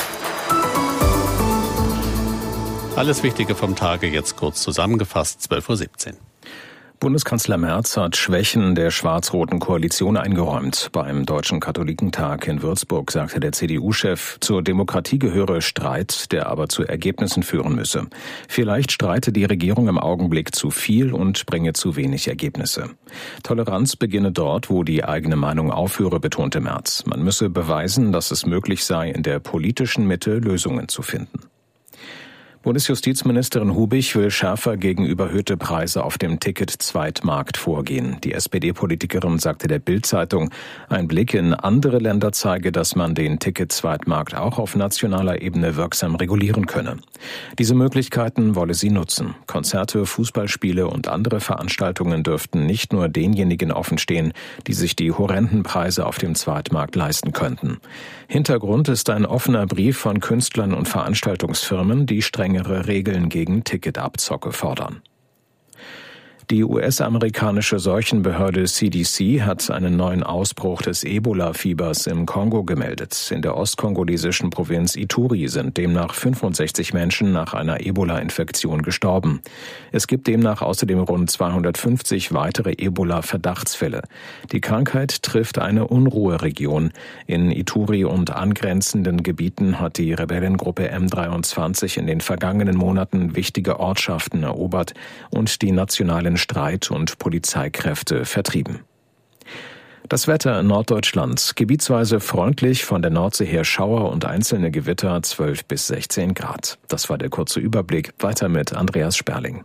Alles Wichtige vom Tage jetzt kurz zusammengefasst, 12:17 Uhr. Bundeskanzler Merz hat Schwächen der schwarz-roten Koalition eingeräumt. Beim Deutschen Katholikentag in Würzburg sagte der CDU-Chef, zur Demokratie gehöre Streit, der aber zu Ergebnissen führen müsse. Vielleicht streite die Regierung im Augenblick zu viel und bringe zu wenig Ergebnisse. Toleranz beginne dort, wo die eigene Meinung aufhöre, betonte Merz. Man müsse beweisen, dass es möglich sei, in der politischen Mitte Lösungen zu finden. Bundesjustizministerin Hubich will schärfer gegen überhöhte Preise auf dem Ticket-Zweitmarkt vorgehen. Die SPD-Politikerin sagte der Bild-Zeitung, ein Blick in andere Länder zeige, dass man den Ticket-Zweitmarkt auch auf nationaler Ebene wirksam regulieren könne. Diese Möglichkeiten wolle sie nutzen. Konzerte, Fußballspiele und andere Veranstaltungen dürften nicht nur denjenigen offenstehen, die sich die horrenden Preise auf dem Zweitmarkt leisten könnten. Hintergrund ist ein offener Brief von Künstlern und Veranstaltungsfirmen, die strengere Regeln gegen Ticketabzocke fordern. Die US-amerikanische Seuchenbehörde CDC hat einen neuen Ausbruch des Ebola-Fiebers im Kongo gemeldet. In der ostkongolesischen Provinz Ituri sind demnach 65 Menschen nach einer Ebola-Infektion gestorben. Es gibt demnach außerdem rund 250 weitere Ebola-Verdachtsfälle. Die Krankheit trifft eine Unruheregion. In Ituri und angrenzenden Gebieten hat die Rebellengruppe M23 in den vergangenen Monaten wichtige Ortschaften erobert und die nationalen Streit- und Polizeikräfte vertrieben. Das Wetter in Norddeutschland. Gebietsweise freundlich, von der Nordsee her Schauer und einzelne Gewitter 12 bis 16 Grad. Das war der kurze Überblick. Weiter mit Andreas Sperling.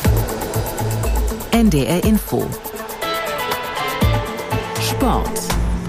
NDR Info. Sport.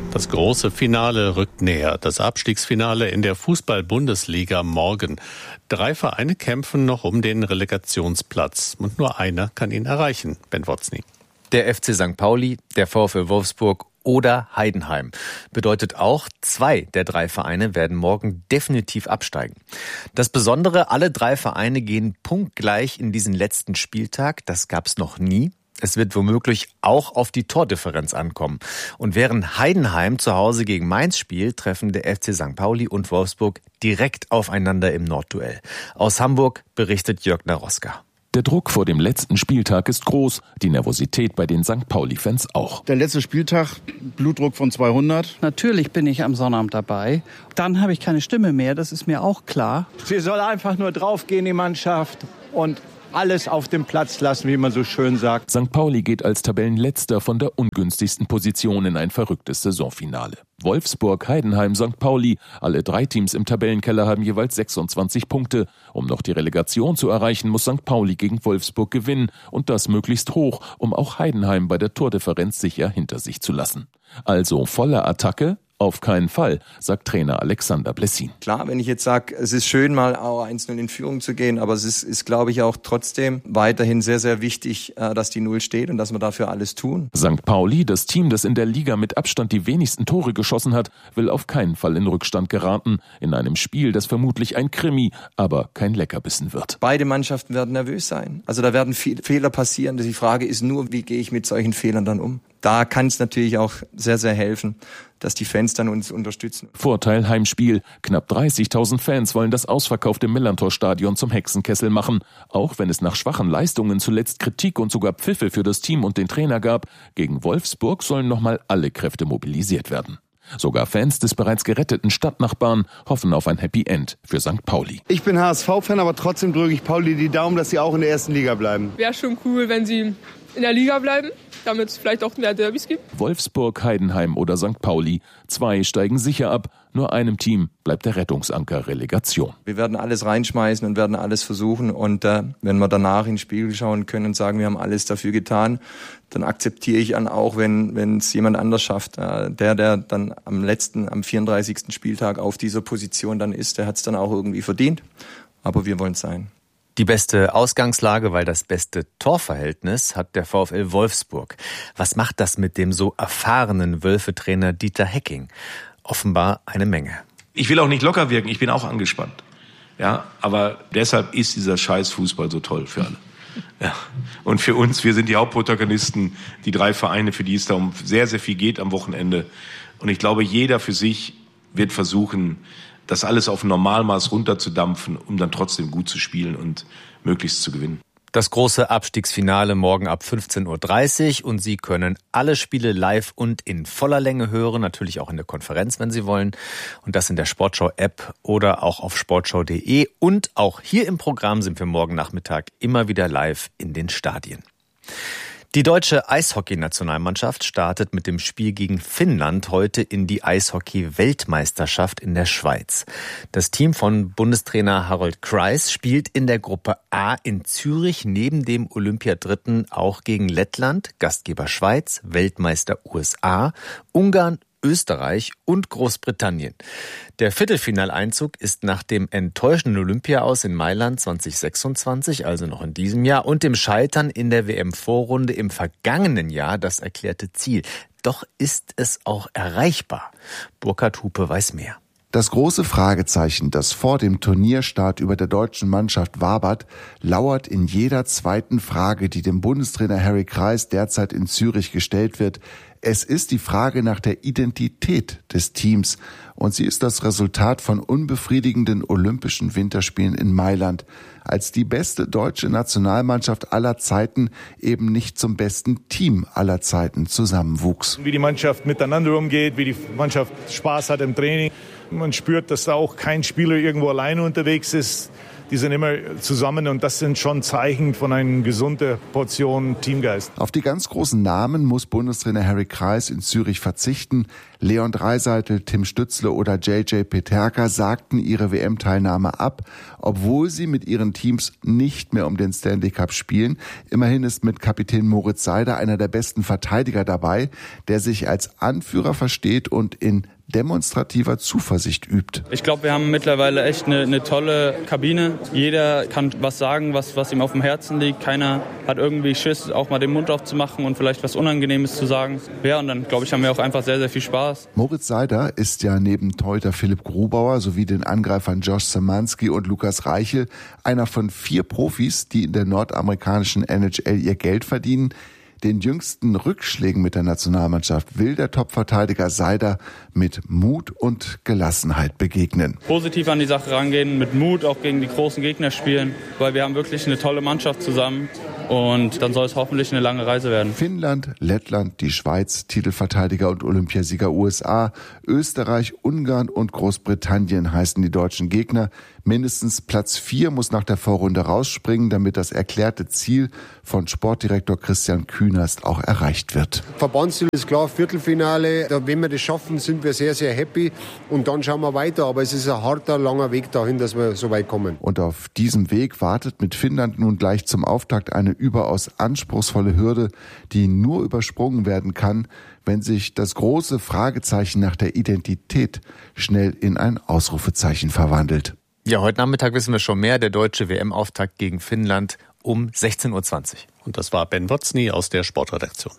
Das große Finale rückt näher. Das Abstiegsfinale in der Fußball-Bundesliga morgen. 3 Vereine kämpfen noch um den Relegationsplatz. Und nur einer kann ihn erreichen, Ben Wotzny. Der FC St. Pauli, der VfL Wolfsburg oder Heidenheim. Bedeutet auch, 2 der 3 Vereine werden morgen definitiv absteigen. Das Besondere, alle 3 Vereine gehen punktgleich in diesen letzten Spieltag. Das gab's noch nie. Es wird womöglich auch auf die Tordifferenz ankommen. Und während Heidenheim zu Hause gegen Mainz spielt, treffen der FC St. Pauli und Wolfsburg direkt aufeinander im Nordduell. Aus Hamburg berichtet Jörg Naroska. Der Druck vor dem letzten Spieltag ist groß, die Nervosität bei den St. Pauli-Fans auch. Der letzte Spieltag, Blutdruck von 200. Natürlich bin ich am Sonnabend dabei. Dann habe ich keine Stimme mehr, das ist mir auch klar. Sie soll einfach nur draufgehen, die Mannschaft, und alles auf dem Platz lassen, wie man so schön sagt. St. Pauli geht als Tabellenletzter von der ungünstigsten Position in ein verrücktes Saisonfinale. Wolfsburg, Heidenheim, St. Pauli, alle 3 Teams im Tabellenkeller haben jeweils 26 Punkte. Um noch die Relegation zu erreichen, muss St. Pauli gegen Wolfsburg gewinnen und das möglichst hoch, um auch Heidenheim bei der Tordifferenz sicher hinter sich zu lassen. Also volle Attacke? Auf keinen Fall, sagt Trainer Alexander Blessin. Klar, wenn ich jetzt sage, es ist schön, mal 1-0 in Führung zu gehen, aber es ist, glaube ich, auch trotzdem weiterhin sehr, sehr wichtig, dass die 0 steht und dass wir dafür alles tun. St. Pauli, das Team, das in der Liga mit Abstand die wenigsten Tore geschossen hat, will auf keinen Fall in Rückstand geraten. In einem Spiel, das vermutlich ein Krimi, aber kein Leckerbissen wird. Beide Mannschaften werden nervös sein. Also da werden viele Fehler passieren. Die Frage ist nur, wie gehe ich mit solchen Fehlern dann um? Da kann es natürlich auch sehr, sehr helfen, dass die Fans dann uns unterstützen. Vorteil Heimspiel. Knapp 30.000 Fans wollen das ausverkaufte Millantor-Stadion zum Hexenkessel machen. Auch wenn es nach schwachen Leistungen zuletzt Kritik und sogar Pfiffe für das Team und den Trainer gab, gegen Wolfsburg sollen nochmal alle Kräfte mobilisiert werden. Sogar Fans des bereits geretteten Stadtnachbarn hoffen auf ein Happy End für St. Pauli. Ich bin HSV-Fan, aber trotzdem drücke ich Pauli die Daumen, dass sie auch in der ersten Liga bleiben. Wäre schon cool, wenn sie in der Liga bleiben, damit es vielleicht auch mehr Derbys gibt. Wolfsburg, Heidenheim oder St. Pauli. 2 steigen sicher ab. Nur einem Team bleibt der Rettungsanker Relegation. Wir werden alles reinschmeißen und werden alles versuchen. Und wenn wir danach in den Spiegel schauen können und sagen, wir haben alles dafür getan, dann akzeptiere ich dann auch, wenn es jemand anders schafft. Der dann am 34. Spieltag auf dieser Position dann ist, der hat es dann auch irgendwie verdient. Aber wir wollen es sein. Die beste Ausgangslage, weil das beste Torverhältnis hat der VfL Wolfsburg. Was macht das mit dem so erfahrenen Wölfe-Trainer Dieter Hecking? Offenbar eine Menge. Ich will auch nicht locker wirken, ich bin auch angespannt. Ja, aber deshalb ist dieser Scheiß-Fußball so toll für alle. Ja. Und für uns, wir sind die Hauptprotagonisten, die 3 Vereine, für die es da um sehr, sehr viel geht am Wochenende. Und ich glaube, jeder für sich wird versuchen, das alles auf Normalmaß runterzudampfen, um dann trotzdem gut zu spielen und möglichst zu gewinnen. Das große Abstiegsfinale morgen ab 15.30 Uhr und Sie können alle Spiele live und in voller Länge hören, natürlich auch in der Konferenz, wenn Sie wollen. Und das in der Sportschau-App oder auch auf sportschau.de. Und auch hier im Programm sind wir morgen Nachmittag immer wieder live in den Stadien. Die deutsche Eishockey-Nationalmannschaft startet mit dem Spiel gegen Finnland heute in die Eishockey-Weltmeisterschaft in der Schweiz. Das Team von Bundestrainer Harold Kreis spielt in der Gruppe A in Zürich neben dem Olympiadritten auch gegen Lettland, Gastgeber Schweiz, Weltmeister USA, Ungarn, Österreich und Großbritannien. Der Viertelfinaleinzug ist nach dem enttäuschenden Olympia-Aus in Mailand 2026, also noch in diesem Jahr, und dem Scheitern in der WM-Vorrunde im vergangenen Jahr das erklärte Ziel. Doch ist es auch erreichbar? Burkhard Hupe weiß mehr. Das große Fragezeichen, das vor dem Turnierstart über der deutschen Mannschaft wabert, lauert in jeder zweiten Frage, die dem Bundestrainer Harry Kreis derzeit in Zürich gestellt wird. Es ist die Frage nach der Identität des Teams und sie ist das Resultat von unbefriedigenden Olympischen Winterspielen in Mailand, als die beste deutsche Nationalmannschaft aller Zeiten eben nicht zum besten Team aller Zeiten zusammenwuchs. Wie die Mannschaft miteinander umgeht, wie die Mannschaft Spaß hat im Training. Man spürt, dass da auch kein Spieler irgendwo alleine unterwegs ist. die sind immer zusammen und das sind schon Zeichen von einer gesunden Portion Teamgeist. Auf die ganz großen Namen muss Bundestrainer Harry Kreis in Zürich verzichten. Leon Dreiseitel, Tim Stützle oder JJ Peterka sagten ihre WM-Teilnahme ab, obwohl sie mit ihren Teams nicht mehr um den Stanley Cup spielen. Immerhin ist mit Kapitän Moritz Seider einer der besten Verteidiger dabei, der sich als Anführer versteht und in demonstrativer Zuversicht übt. Ich glaube, wir haben mittlerweile echt eine tolle Kabine. Jeder kann was sagen, was ihm auf dem Herzen liegt. Keiner hat irgendwie Schiss, auch mal den Mund aufzumachen und vielleicht was Unangenehmes zu sagen. Ja, und dann, glaube ich, haben wir auch einfach sehr, sehr viel Spaß. Moritz Seider ist ja neben Torhüter Philipp Grubauer sowie den Angreifern Josh Szymanski und Lukas Reichel einer von 4 Profis, die in der nordamerikanischen NHL ihr Geld verdienen. Den jüngsten Rückschlägen mit der Nationalmannschaft will der Topverteidiger Seider mit Mut und Gelassenheit begegnen. Positiv an die Sache rangehen, mit Mut auch gegen die großen Gegner spielen, weil wir haben wirklich eine tolle Mannschaft zusammen und dann soll es hoffentlich eine lange Reise werden. Finnland, Lettland, die Schweiz, Titelverteidiger und Olympiasieger USA, Österreich, Ungarn und Großbritannien heißen die deutschen Gegner. Mindestens Platz 4 muss nach der Vorrunde rausspringen, damit das erklärte Ziel von Sportdirektor Christian Künast auch erreicht wird. Verbandsziel ist klar, Viertelfinale. Wenn wir das schaffen, sind wir sehr, sehr happy. Und dann schauen wir weiter. Aber es ist ein harter, langer Weg dahin, dass wir so weit kommen. Und auf diesem Weg wartet mit Finnland nun gleich zum Auftakt eine überaus anspruchsvolle Hürde, die nur übersprungen werden kann, wenn sich das große Fragezeichen nach der Identität schnell in ein Ausrufezeichen verwandelt. Ja, heute Nachmittag wissen wir schon mehr. Der deutsche WM-Auftakt gegen Finnland um 16.20 Uhr. Und das war Ben Wotzny aus der Sportredaktion.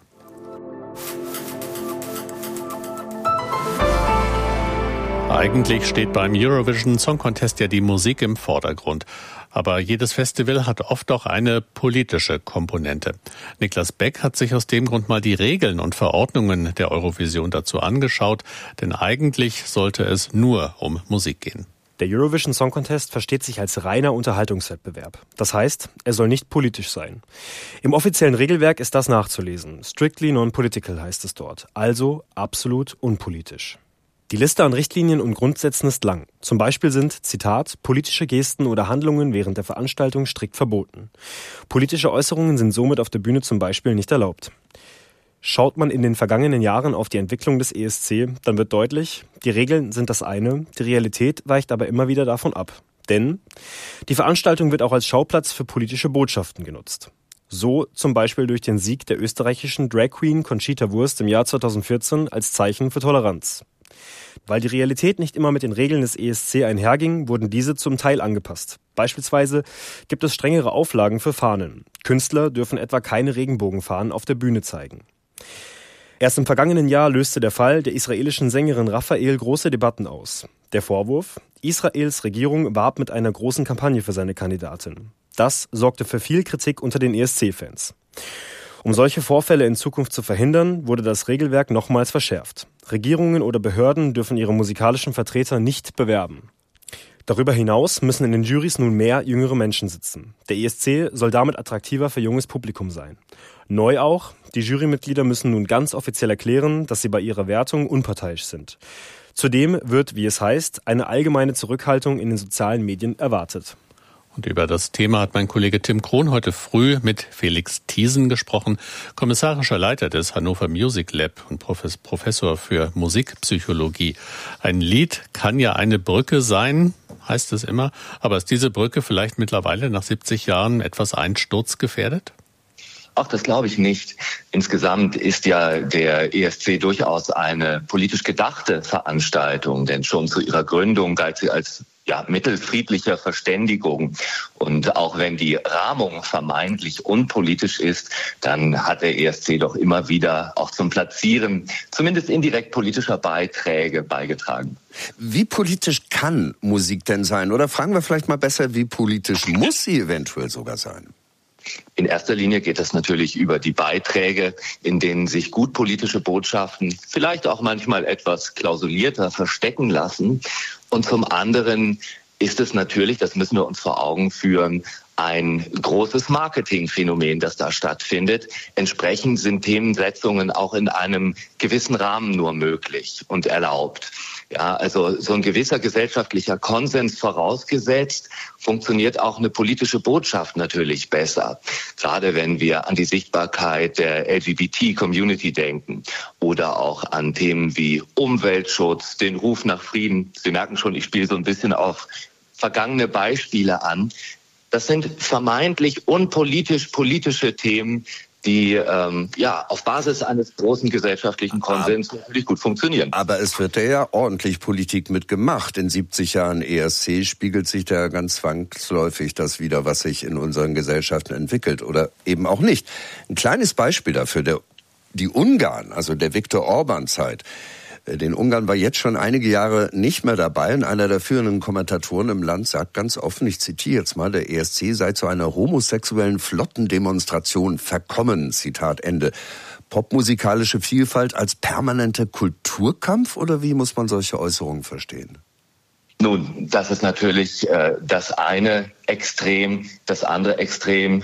Eigentlich steht beim Eurovision Song Contest ja die Musik im Vordergrund. Aber jedes Festival hat oft auch eine politische Komponente. Niklas Beck hat sich aus dem Grund mal die Regeln und Verordnungen der Eurovision dazu angeschaut. Denn eigentlich sollte es nur um Musik gehen. Der Eurovision Song Contest versteht sich als reiner Unterhaltungswettbewerb. Das heißt, er soll nicht politisch sein. Im offiziellen Regelwerk ist das nachzulesen. Strictly non-political heißt es dort. Also absolut unpolitisch. Die Liste an Richtlinien und Grundsätzen ist lang. Zum Beispiel sind, Zitat, politische Gesten oder Handlungen während der Veranstaltung strikt verboten. Politische Äußerungen sind somit auf der Bühne zum Beispiel nicht erlaubt. Schaut man in den vergangenen Jahren auf die Entwicklung des ESC, dann wird deutlich, die Regeln sind das eine, die Realität weicht aber immer wieder davon ab. Denn die Veranstaltung wird auch als Schauplatz für politische Botschaften genutzt. So zum Beispiel durch den Sieg der österreichischen Drag Queen Conchita Wurst im Jahr 2014 als Zeichen für Toleranz. Weil die Realität nicht immer mit den Regeln des ESC einherging, wurden diese zum Teil angepasst. Beispielsweise gibt es strengere Auflagen für Fahnen. Künstler dürfen etwa keine Regenbogenfahnen auf der Bühne zeigen. Erst im vergangenen Jahr löste der Fall der israelischen Sängerin Raphael große Debatten aus. Der Vorwurf: Israels Regierung warb mit einer großen Kampagne für seine Kandidatin. Das sorgte für viel Kritik unter den ESC-Fans. Um solche Vorfälle in Zukunft zu verhindern, wurde das Regelwerk nochmals verschärft. Regierungen oder Behörden dürfen ihre musikalischen Vertreter nicht bewerben. Darüber hinaus müssen in den Jurys nun mehr jüngere Menschen sitzen. Der ESC soll damit attraktiver für junges Publikum sein. Neu auch, die Jurymitglieder müssen nun ganz offiziell erklären, dass sie bei ihrer Wertung unparteiisch sind. Zudem wird, wie es heißt, eine allgemeine Zurückhaltung in den sozialen Medien erwartet. Und über das Thema hat mein Kollege Tim Krohn heute früh mit Felix Thiesen gesprochen, kommissarischer Leiter des Hannover Music Lab und Professor für Musikpsychologie. Ein Lied kann ja eine Brücke sein, heißt es immer, aber ist diese Brücke vielleicht mittlerweile nach 70 Jahren etwas einsturzgefährdet? Ach, das glaube ich nicht. Insgesamt ist ja der ESC durchaus eine politisch gedachte Veranstaltung, denn schon zu ihrer Gründung galt sie als Mittel friedlicher Verständigung. Und auch wenn die Rahmung vermeintlich unpolitisch ist, dann hat der ESC doch immer wieder auch zum Platzieren, zumindest indirekt politischer Beiträge beigetragen. Wie politisch kann Musik denn sein? Oder fragen wir vielleicht mal besser, wie politisch muss sie eventuell sogar sein? In erster Linie geht es natürlich über die Beiträge, in denen sich gut politische Botschaften vielleicht auch manchmal etwas klausulierter verstecken lassen. Und zum anderen ist es natürlich, das müssen wir uns vor Augen führen, ein großes Marketingphänomen, das da stattfindet. Entsprechend sind Themensetzungen auch in einem gewissen Rahmen nur möglich und erlaubt. Ja, also so ein gewisser gesellschaftlicher Konsens vorausgesetzt, funktioniert auch eine politische Botschaft natürlich besser. Gerade wenn wir an die Sichtbarkeit der LGBT-Community denken oder auch an Themen wie Umweltschutz, den Ruf nach Frieden. Sie merken schon, ich spiele so ein bisschen auf vergangene Beispiele an. Das sind vermeintlich unpolitische Themen, die auf Basis eines großen gesellschaftlichen Konsens natürlich gut funktionieren. Aber es wird ja ordentlich Politik mitgemacht. In 70 Jahren ESC spiegelt sich da ganz zwangsläufig das wider, was sich in unseren Gesellschaften entwickelt oder eben auch nicht. Ein kleines Beispiel dafür, die Ungarn, also der Viktor Orban-Zeit. Den Ungarn war jetzt schon einige Jahre nicht mehr dabei und einer der führenden Kommentatoren im Land sagt ganz offen, ich zitiere jetzt mal, der ESC sei zu einer homosexuellen Flottendemonstration verkommen, Zitat Ende. Popmusikalische Vielfalt als permanente Kulturkampf oder wie muss man solche Äußerungen verstehen? Nun, das ist natürlich das eine Extrem, das andere Extrem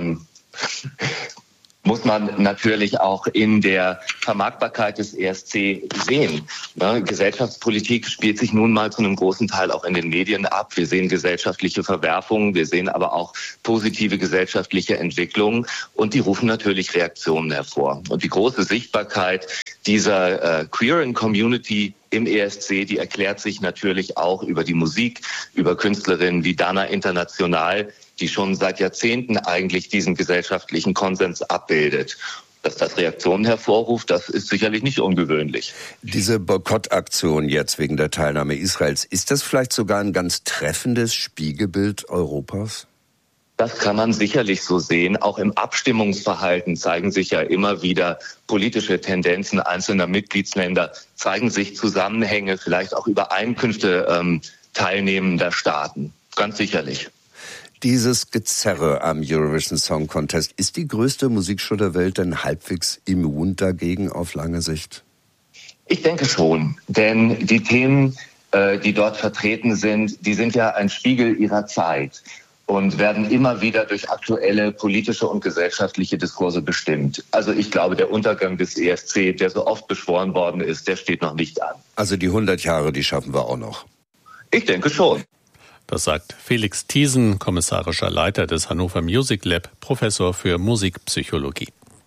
muss man natürlich auch in der Vermarktbarkeit des ESC sehen. Gesellschaftspolitik spielt sich nun mal zu einem großen Teil auch in den Medien ab. Wir sehen gesellschaftliche Verwerfungen, wir sehen aber auch positive gesellschaftliche Entwicklungen und die rufen natürlich Reaktionen hervor. Und die große Sichtbarkeit dieser queeren Community im ESC, die erklärt sich natürlich auch über die Musik, über Künstlerinnen wie Dana International, die schon seit Jahrzehnten eigentlich diesen gesellschaftlichen Konsens abbildet. Dass das Reaktionen hervorruft, das ist sicherlich nicht ungewöhnlich. Diese Boykottaktion jetzt wegen der Teilnahme Israels, ist das vielleicht sogar ein ganz treffendes Spiegelbild Europas? Das kann man sicherlich so sehen. Auch im Abstimmungsverhalten zeigen sich ja immer wieder politische Tendenzen einzelner Mitgliedsländer, zeigen sich Zusammenhänge, vielleicht auch Übereinkünfte teilnehmender Staaten. Ganz sicherlich. Dieses Gezerre am Eurovision Song Contest, ist die größte Musikshow der Welt denn halbwegs immun dagegen auf lange Sicht? Ich denke schon, denn die Themen, die dort vertreten sind, die sind ja ein Spiegel ihrer Zeit und werden immer wieder durch aktuelle politische und gesellschaftliche Diskurse bestimmt. Also ich glaube, der Untergang des ESC, der so oft beschworen worden ist, der steht noch nicht an. Also die 100 Jahre, die schaffen wir auch noch? Ich denke schon. Das sagt Felix Thiesen, kommissarischer Leiter des Hannover Music Lab, Professor für Musikpsychologie.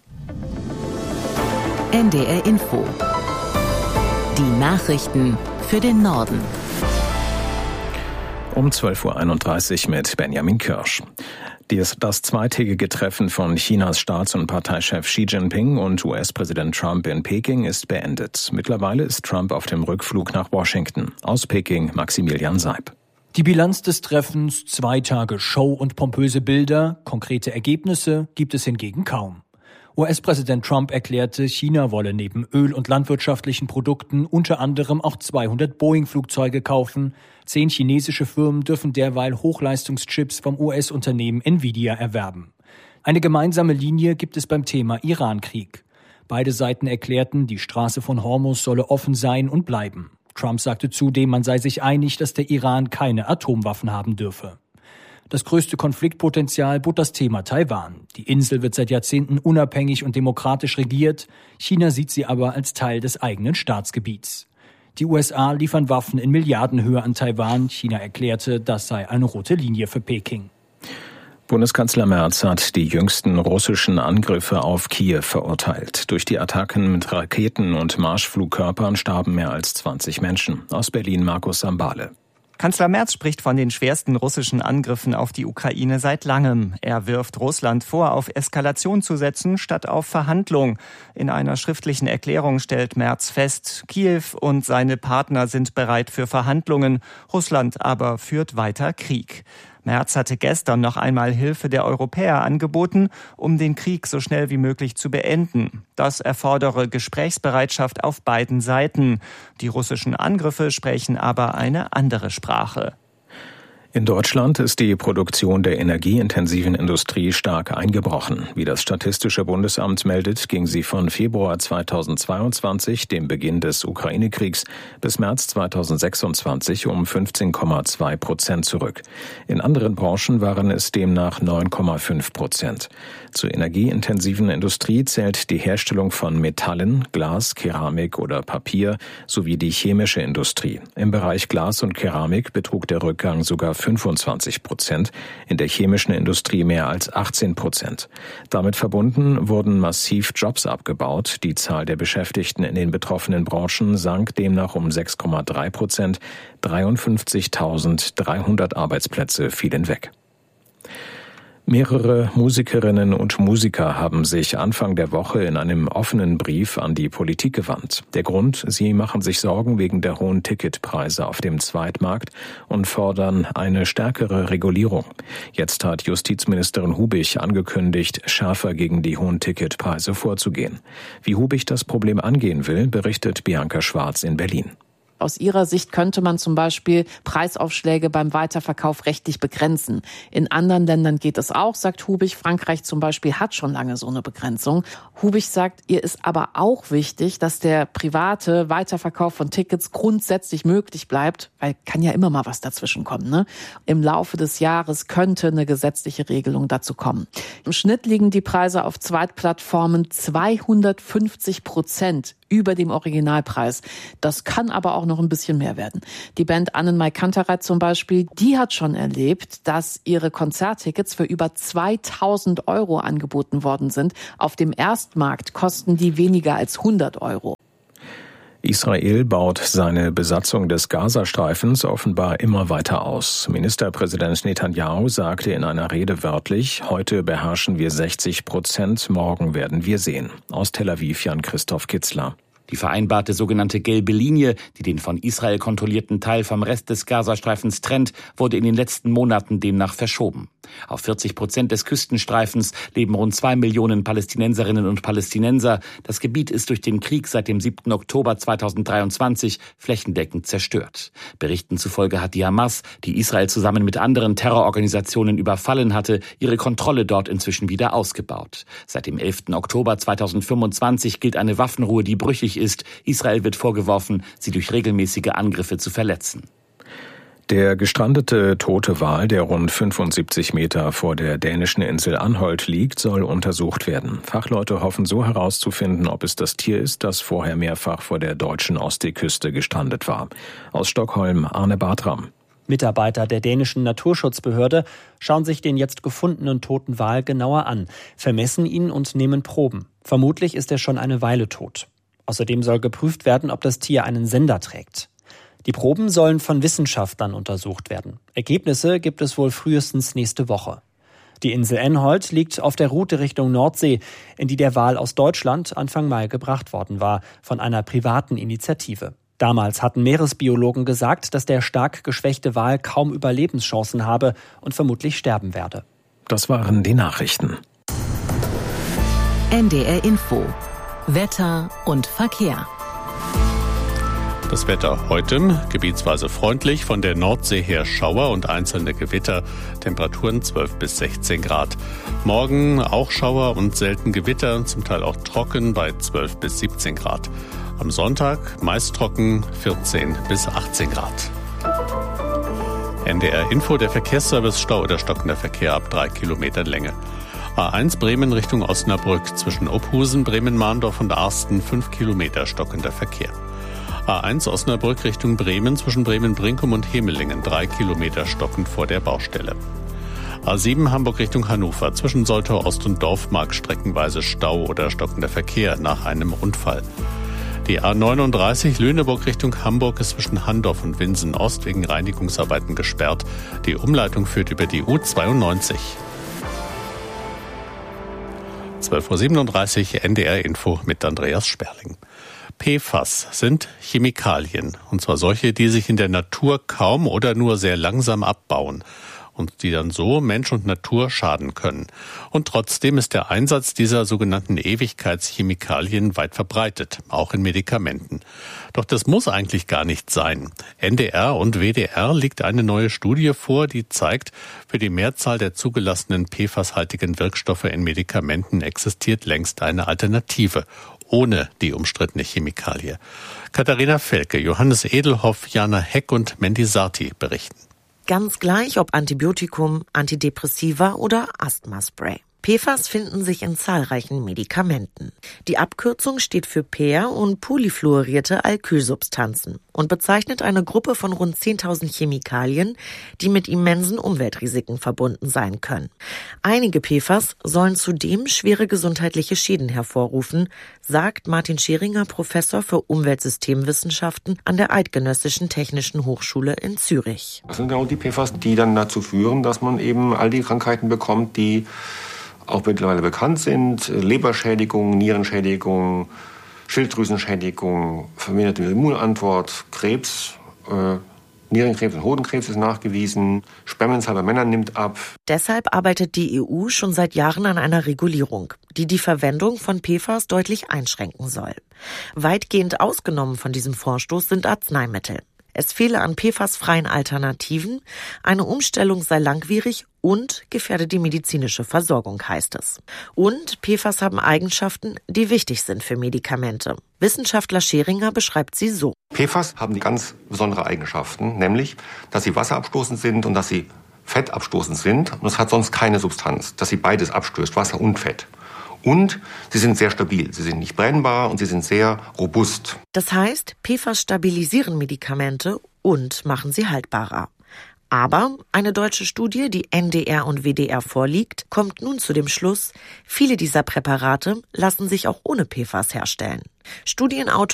NDR Info. Die Nachrichten für den Norden. Um 12.31 Uhr mit Benjamin Kirsch. Das zweitägige Treffen von Chinas Staats- und Parteichef Xi Jinping und US-Präsident Trump in Peking ist beendet. Mittlerweile ist Trump auf dem Rückflug nach Washington. Aus Peking Maximilian Seib. Die Bilanz des Treffens, 2 Tage Show und pompöse Bilder, konkrete Ergebnisse gibt es hingegen kaum. US-Präsident Trump erklärte, China wolle neben Öl- und landwirtschaftlichen Produkten unter anderem auch 200 Boeing-Flugzeuge kaufen. 10 chinesische Firmen dürfen derweil Hochleistungschips vom US-Unternehmen Nvidia erwerben. Eine gemeinsame Linie gibt es beim Thema Iran-Krieg. Beide Seiten erklärten, die Straße von Hormuz solle offen sein und bleiben. Trump sagte zudem, man sei sich einig, dass der Iran keine Atomwaffen haben dürfe. Das größte Konfliktpotenzial bot das Thema Taiwan. Die Insel wird seit Jahrzehnten unabhängig und demokratisch regiert. China sieht sie aber als Teil des eigenen Staatsgebiets. Die USA liefern Waffen in Milliardenhöhe an Taiwan. China erklärte, das sei eine rote Linie für Peking. Bundeskanzler Merz hat die jüngsten russischen Angriffe auf Kiew verurteilt. Durch die Attacken mit Raketen und Marschflugkörpern starben mehr als 20 Menschen. Aus Berlin Markus Sambale. Kanzler Merz spricht von den schwersten russischen Angriffen auf die Ukraine seit langem. Er wirft Russland vor, auf Eskalation zu setzen, statt auf Verhandlung. In einer schriftlichen Erklärung stellt Merz fest, Kiew und seine Partner sind bereit für Verhandlungen. Russland aber führt weiter Krieg. Merz hatte gestern noch einmal Hilfe der Europäer angeboten, um den Krieg so schnell wie möglich zu beenden. Das erfordere Gesprächsbereitschaft auf beiden Seiten. Die russischen Angriffe sprechen aber eine andere Sprache. In Deutschland ist die Produktion der energieintensiven Industrie stark eingebrochen. Wie das Statistische Bundesamt meldet, ging sie von Februar 2022, dem Beginn des Ukraine-Kriegs, bis März 2026 um 15,2% zurück. In anderen Branchen waren es demnach 9,5%. Zur energieintensiven Industrie zählt die Herstellung von Metallen, Glas, Keramik oder Papier sowie die chemische Industrie. Im Bereich Glas und Keramik betrug der Rückgang sogar 25%, in der chemischen Industrie mehr als 18%. Damit verbunden wurden massiv Jobs abgebaut. Die Zahl der Beschäftigten in den betroffenen Branchen sank demnach um 6,3%. 53.300 Arbeitsplätze fielen weg. Mehrere Musikerinnen und Musiker haben sich Anfang der Woche in einem offenen Brief an die Politik gewandt. Der Grund: sie machen sich Sorgen wegen der hohen Ticketpreise auf dem Zweitmarkt und fordern eine stärkere Regulierung. Jetzt hat Justizministerin Hubich angekündigt, schärfer gegen die hohen Ticketpreise vorzugehen. Wie Hubich das Problem angehen will, berichtet Bianca Schwarz in Berlin. Aus ihrer Sicht könnte man zum Beispiel Preisaufschläge beim Weiterverkauf rechtlich begrenzen. In anderen Ländern geht es auch, sagt Hubich. Frankreich zum Beispiel hat schon lange so eine Begrenzung. Hubich sagt, ihr ist aber auch wichtig, dass der private Weiterverkauf von Tickets grundsätzlich möglich bleibt, weil kann ja immer mal was dazwischen kommen, ne? Im Laufe des Jahres könnte eine gesetzliche Regelung dazu kommen. Im Schnitt liegen die Preise auf Zweitplattformen 250% über dem Originalpreis. Das kann aber auch noch ein bisschen mehr werden. Die Band Annenmai Kantereit zum Beispiel, die hat schon erlebt, dass ihre Konzerttickets für über 2.000 € angeboten worden sind. Auf dem Erstmarkt kosten die weniger als 100 €. Israel baut seine Besatzung des Gazastreifens offenbar immer weiter aus. Ministerpräsident Netanyahu sagte in einer Rede wörtlich: Heute beherrschen wir 60%, morgen werden wir sehen. Aus Tel Aviv Jan-Christoph Kitzler. Die vereinbarte sogenannte gelbe Linie, die den von Israel kontrollierten Teil vom Rest des Gazastreifens trennt, wurde in den letzten Monaten demnach verschoben. Auf 40% des Küstenstreifens leben rund 2 Millionen Palästinenserinnen und Palästinenser. Das Gebiet ist durch den Krieg seit dem 7. Oktober 2023 flächendeckend zerstört. Berichten zufolge hat die Hamas, die Israel zusammen mit anderen Terrororganisationen überfallen hatte, ihre Kontrolle dort inzwischen wieder ausgebaut. Seit dem 11. Oktober 2025 gilt eine Waffenruhe, die brüchig ist. Israel wird vorgeworfen, sie durch regelmäßige Angriffe zu verletzen. Der gestrandete tote Wal, der rund 75 Meter vor der dänischen Insel Anholt liegt, soll untersucht werden. Fachleute hoffen so herauszufinden, ob es das Tier ist, das vorher mehrfach vor der deutschen Ostseeküste gestrandet war. Aus Stockholm Arne Bartram. Mitarbeiter der dänischen Naturschutzbehörde schauen sich den jetzt gefundenen toten Wal genauer an, vermessen ihn und nehmen Proben. Vermutlich ist er schon eine Weile tot. Außerdem soll geprüft werden, ob das Tier einen Sender trägt. Die Proben sollen von Wissenschaftlern untersucht werden. Ergebnisse gibt es wohl frühestens nächste Woche. Die Insel Anholt liegt auf der Route Richtung Nordsee, in die der Wal aus Deutschland Anfang Mai gebracht worden war, von einer privaten Initiative. Damals hatten Meeresbiologen gesagt, dass der stark geschwächte Wal kaum Überlebenschancen habe und vermutlich sterben werde. Das waren die Nachrichten. NDR Info. Wetter und Verkehr. Das Wetter heute gebietsweise freundlich, von der Nordsee her Schauer und einzelne Gewitter, Temperaturen 12 bis 16 Grad. Morgen auch Schauer und selten Gewitter, zum Teil auch trocken bei 12 bis 17 Grad. Am Sonntag meist trocken, 14 bis 18 Grad. NDR Info, der Verkehrsservice, Stau oder stockender Verkehr ab 3 Kilometern Länge. A1 Bremen Richtung Osnabrück, zwischen Ophusen, Bremen-Mahndorf und Arsten 5 Kilometer stockender Verkehr. A1 Osnabrück Richtung Bremen, zwischen Bremen-Brinkum und Hemelingen 3 Kilometer stockend vor der Baustelle. A7 Hamburg Richtung Hannover, zwischen Soltau Ost und Dorfmark streckenweise Stau oder stockender Verkehr nach einem Unfall. Die A39 Lüneburg Richtung Hamburg ist zwischen Handorf und Winsen Ost wegen Reinigungsarbeiten gesperrt. Die Umleitung führt über die U92. 12:37 Uhr NDR Info mit Andreas Sperling. PFAS sind Chemikalien, und zwar solche, die sich in der Natur kaum oder nur sehr langsam abbauen. und die dann so Mensch und Natur schaden können. Und trotzdem ist der Einsatz dieser sogenannten Ewigkeitschemikalien weit verbreitet, auch in Medikamenten. Doch das muss eigentlich gar nicht sein. NDR und WDR liegt eine neue Studie vor, die zeigt, für die Mehrzahl der zugelassenen PFAS-haltigen Wirkstoffe in Medikamenten existiert längst eine Alternative, ohne die umstrittene Chemikalie. Katharina Felke, Johannes Edelhoff, Jana Heck und Mandy Sarti berichten. Ganz gleich, ob Antibiotikum, Antidepressiva oder Asthmaspray. PFAS finden sich in zahlreichen Medikamenten. Die Abkürzung steht für per- und polyfluorierte Alkylsubstanzen und bezeichnet eine Gruppe von rund 10.000 Chemikalien, die mit immensen Umweltrisiken verbunden sein können. Einige PFAS sollen zudem schwere gesundheitliche Schäden hervorrufen, sagt Martin Scheringer, Professor für Umweltsystemwissenschaften an der Eidgenössischen Technischen Hochschule in Zürich. Das sind genau die PFAS, die dann dazu führen, dass man eben all die Krankheiten bekommt, die auch mittlerweile bekannt sind: Leberschädigung, Nierenschädigung, Schilddrüsenschädigung, verminderte Immunantwort, Krebs, Nierenkrebs und Hodenkrebs ist nachgewiesen, Spermienzahl bei Männern nimmt ab. Deshalb arbeitet die EU schon seit Jahren an einer Regulierung, die die Verwendung von PFAS deutlich einschränken soll. Weitgehend ausgenommen von diesem Vorstoß sind Arzneimittel. Es fehle an PFAS-freien Alternativen, eine Umstellung sei langwierig und gefährde die medizinische Versorgung, heißt es. Und PFAS haben Eigenschaften, die wichtig sind für Medikamente. Wissenschaftler Scheringer beschreibt sie so. PFAS haben die ganz besondere Eigenschaften, nämlich, dass sie wasserabstoßend sind und dass sie fettabstoßend sind. Und es hat sonst keine Substanz, dass sie beides abstößt, Wasser und Fett. Und sie sind sehr stabil, sie sind nicht brennbar und sie sind sehr robust. Das heißt, PFAS stabilisieren Medikamente und machen sie haltbarer. Aber eine deutsche Studie, die NDR und WDR vorliegt, kommt nun zu dem Schluss, viele dieser Präparate lassen sich auch ohne PFAS herstellen. Studienautor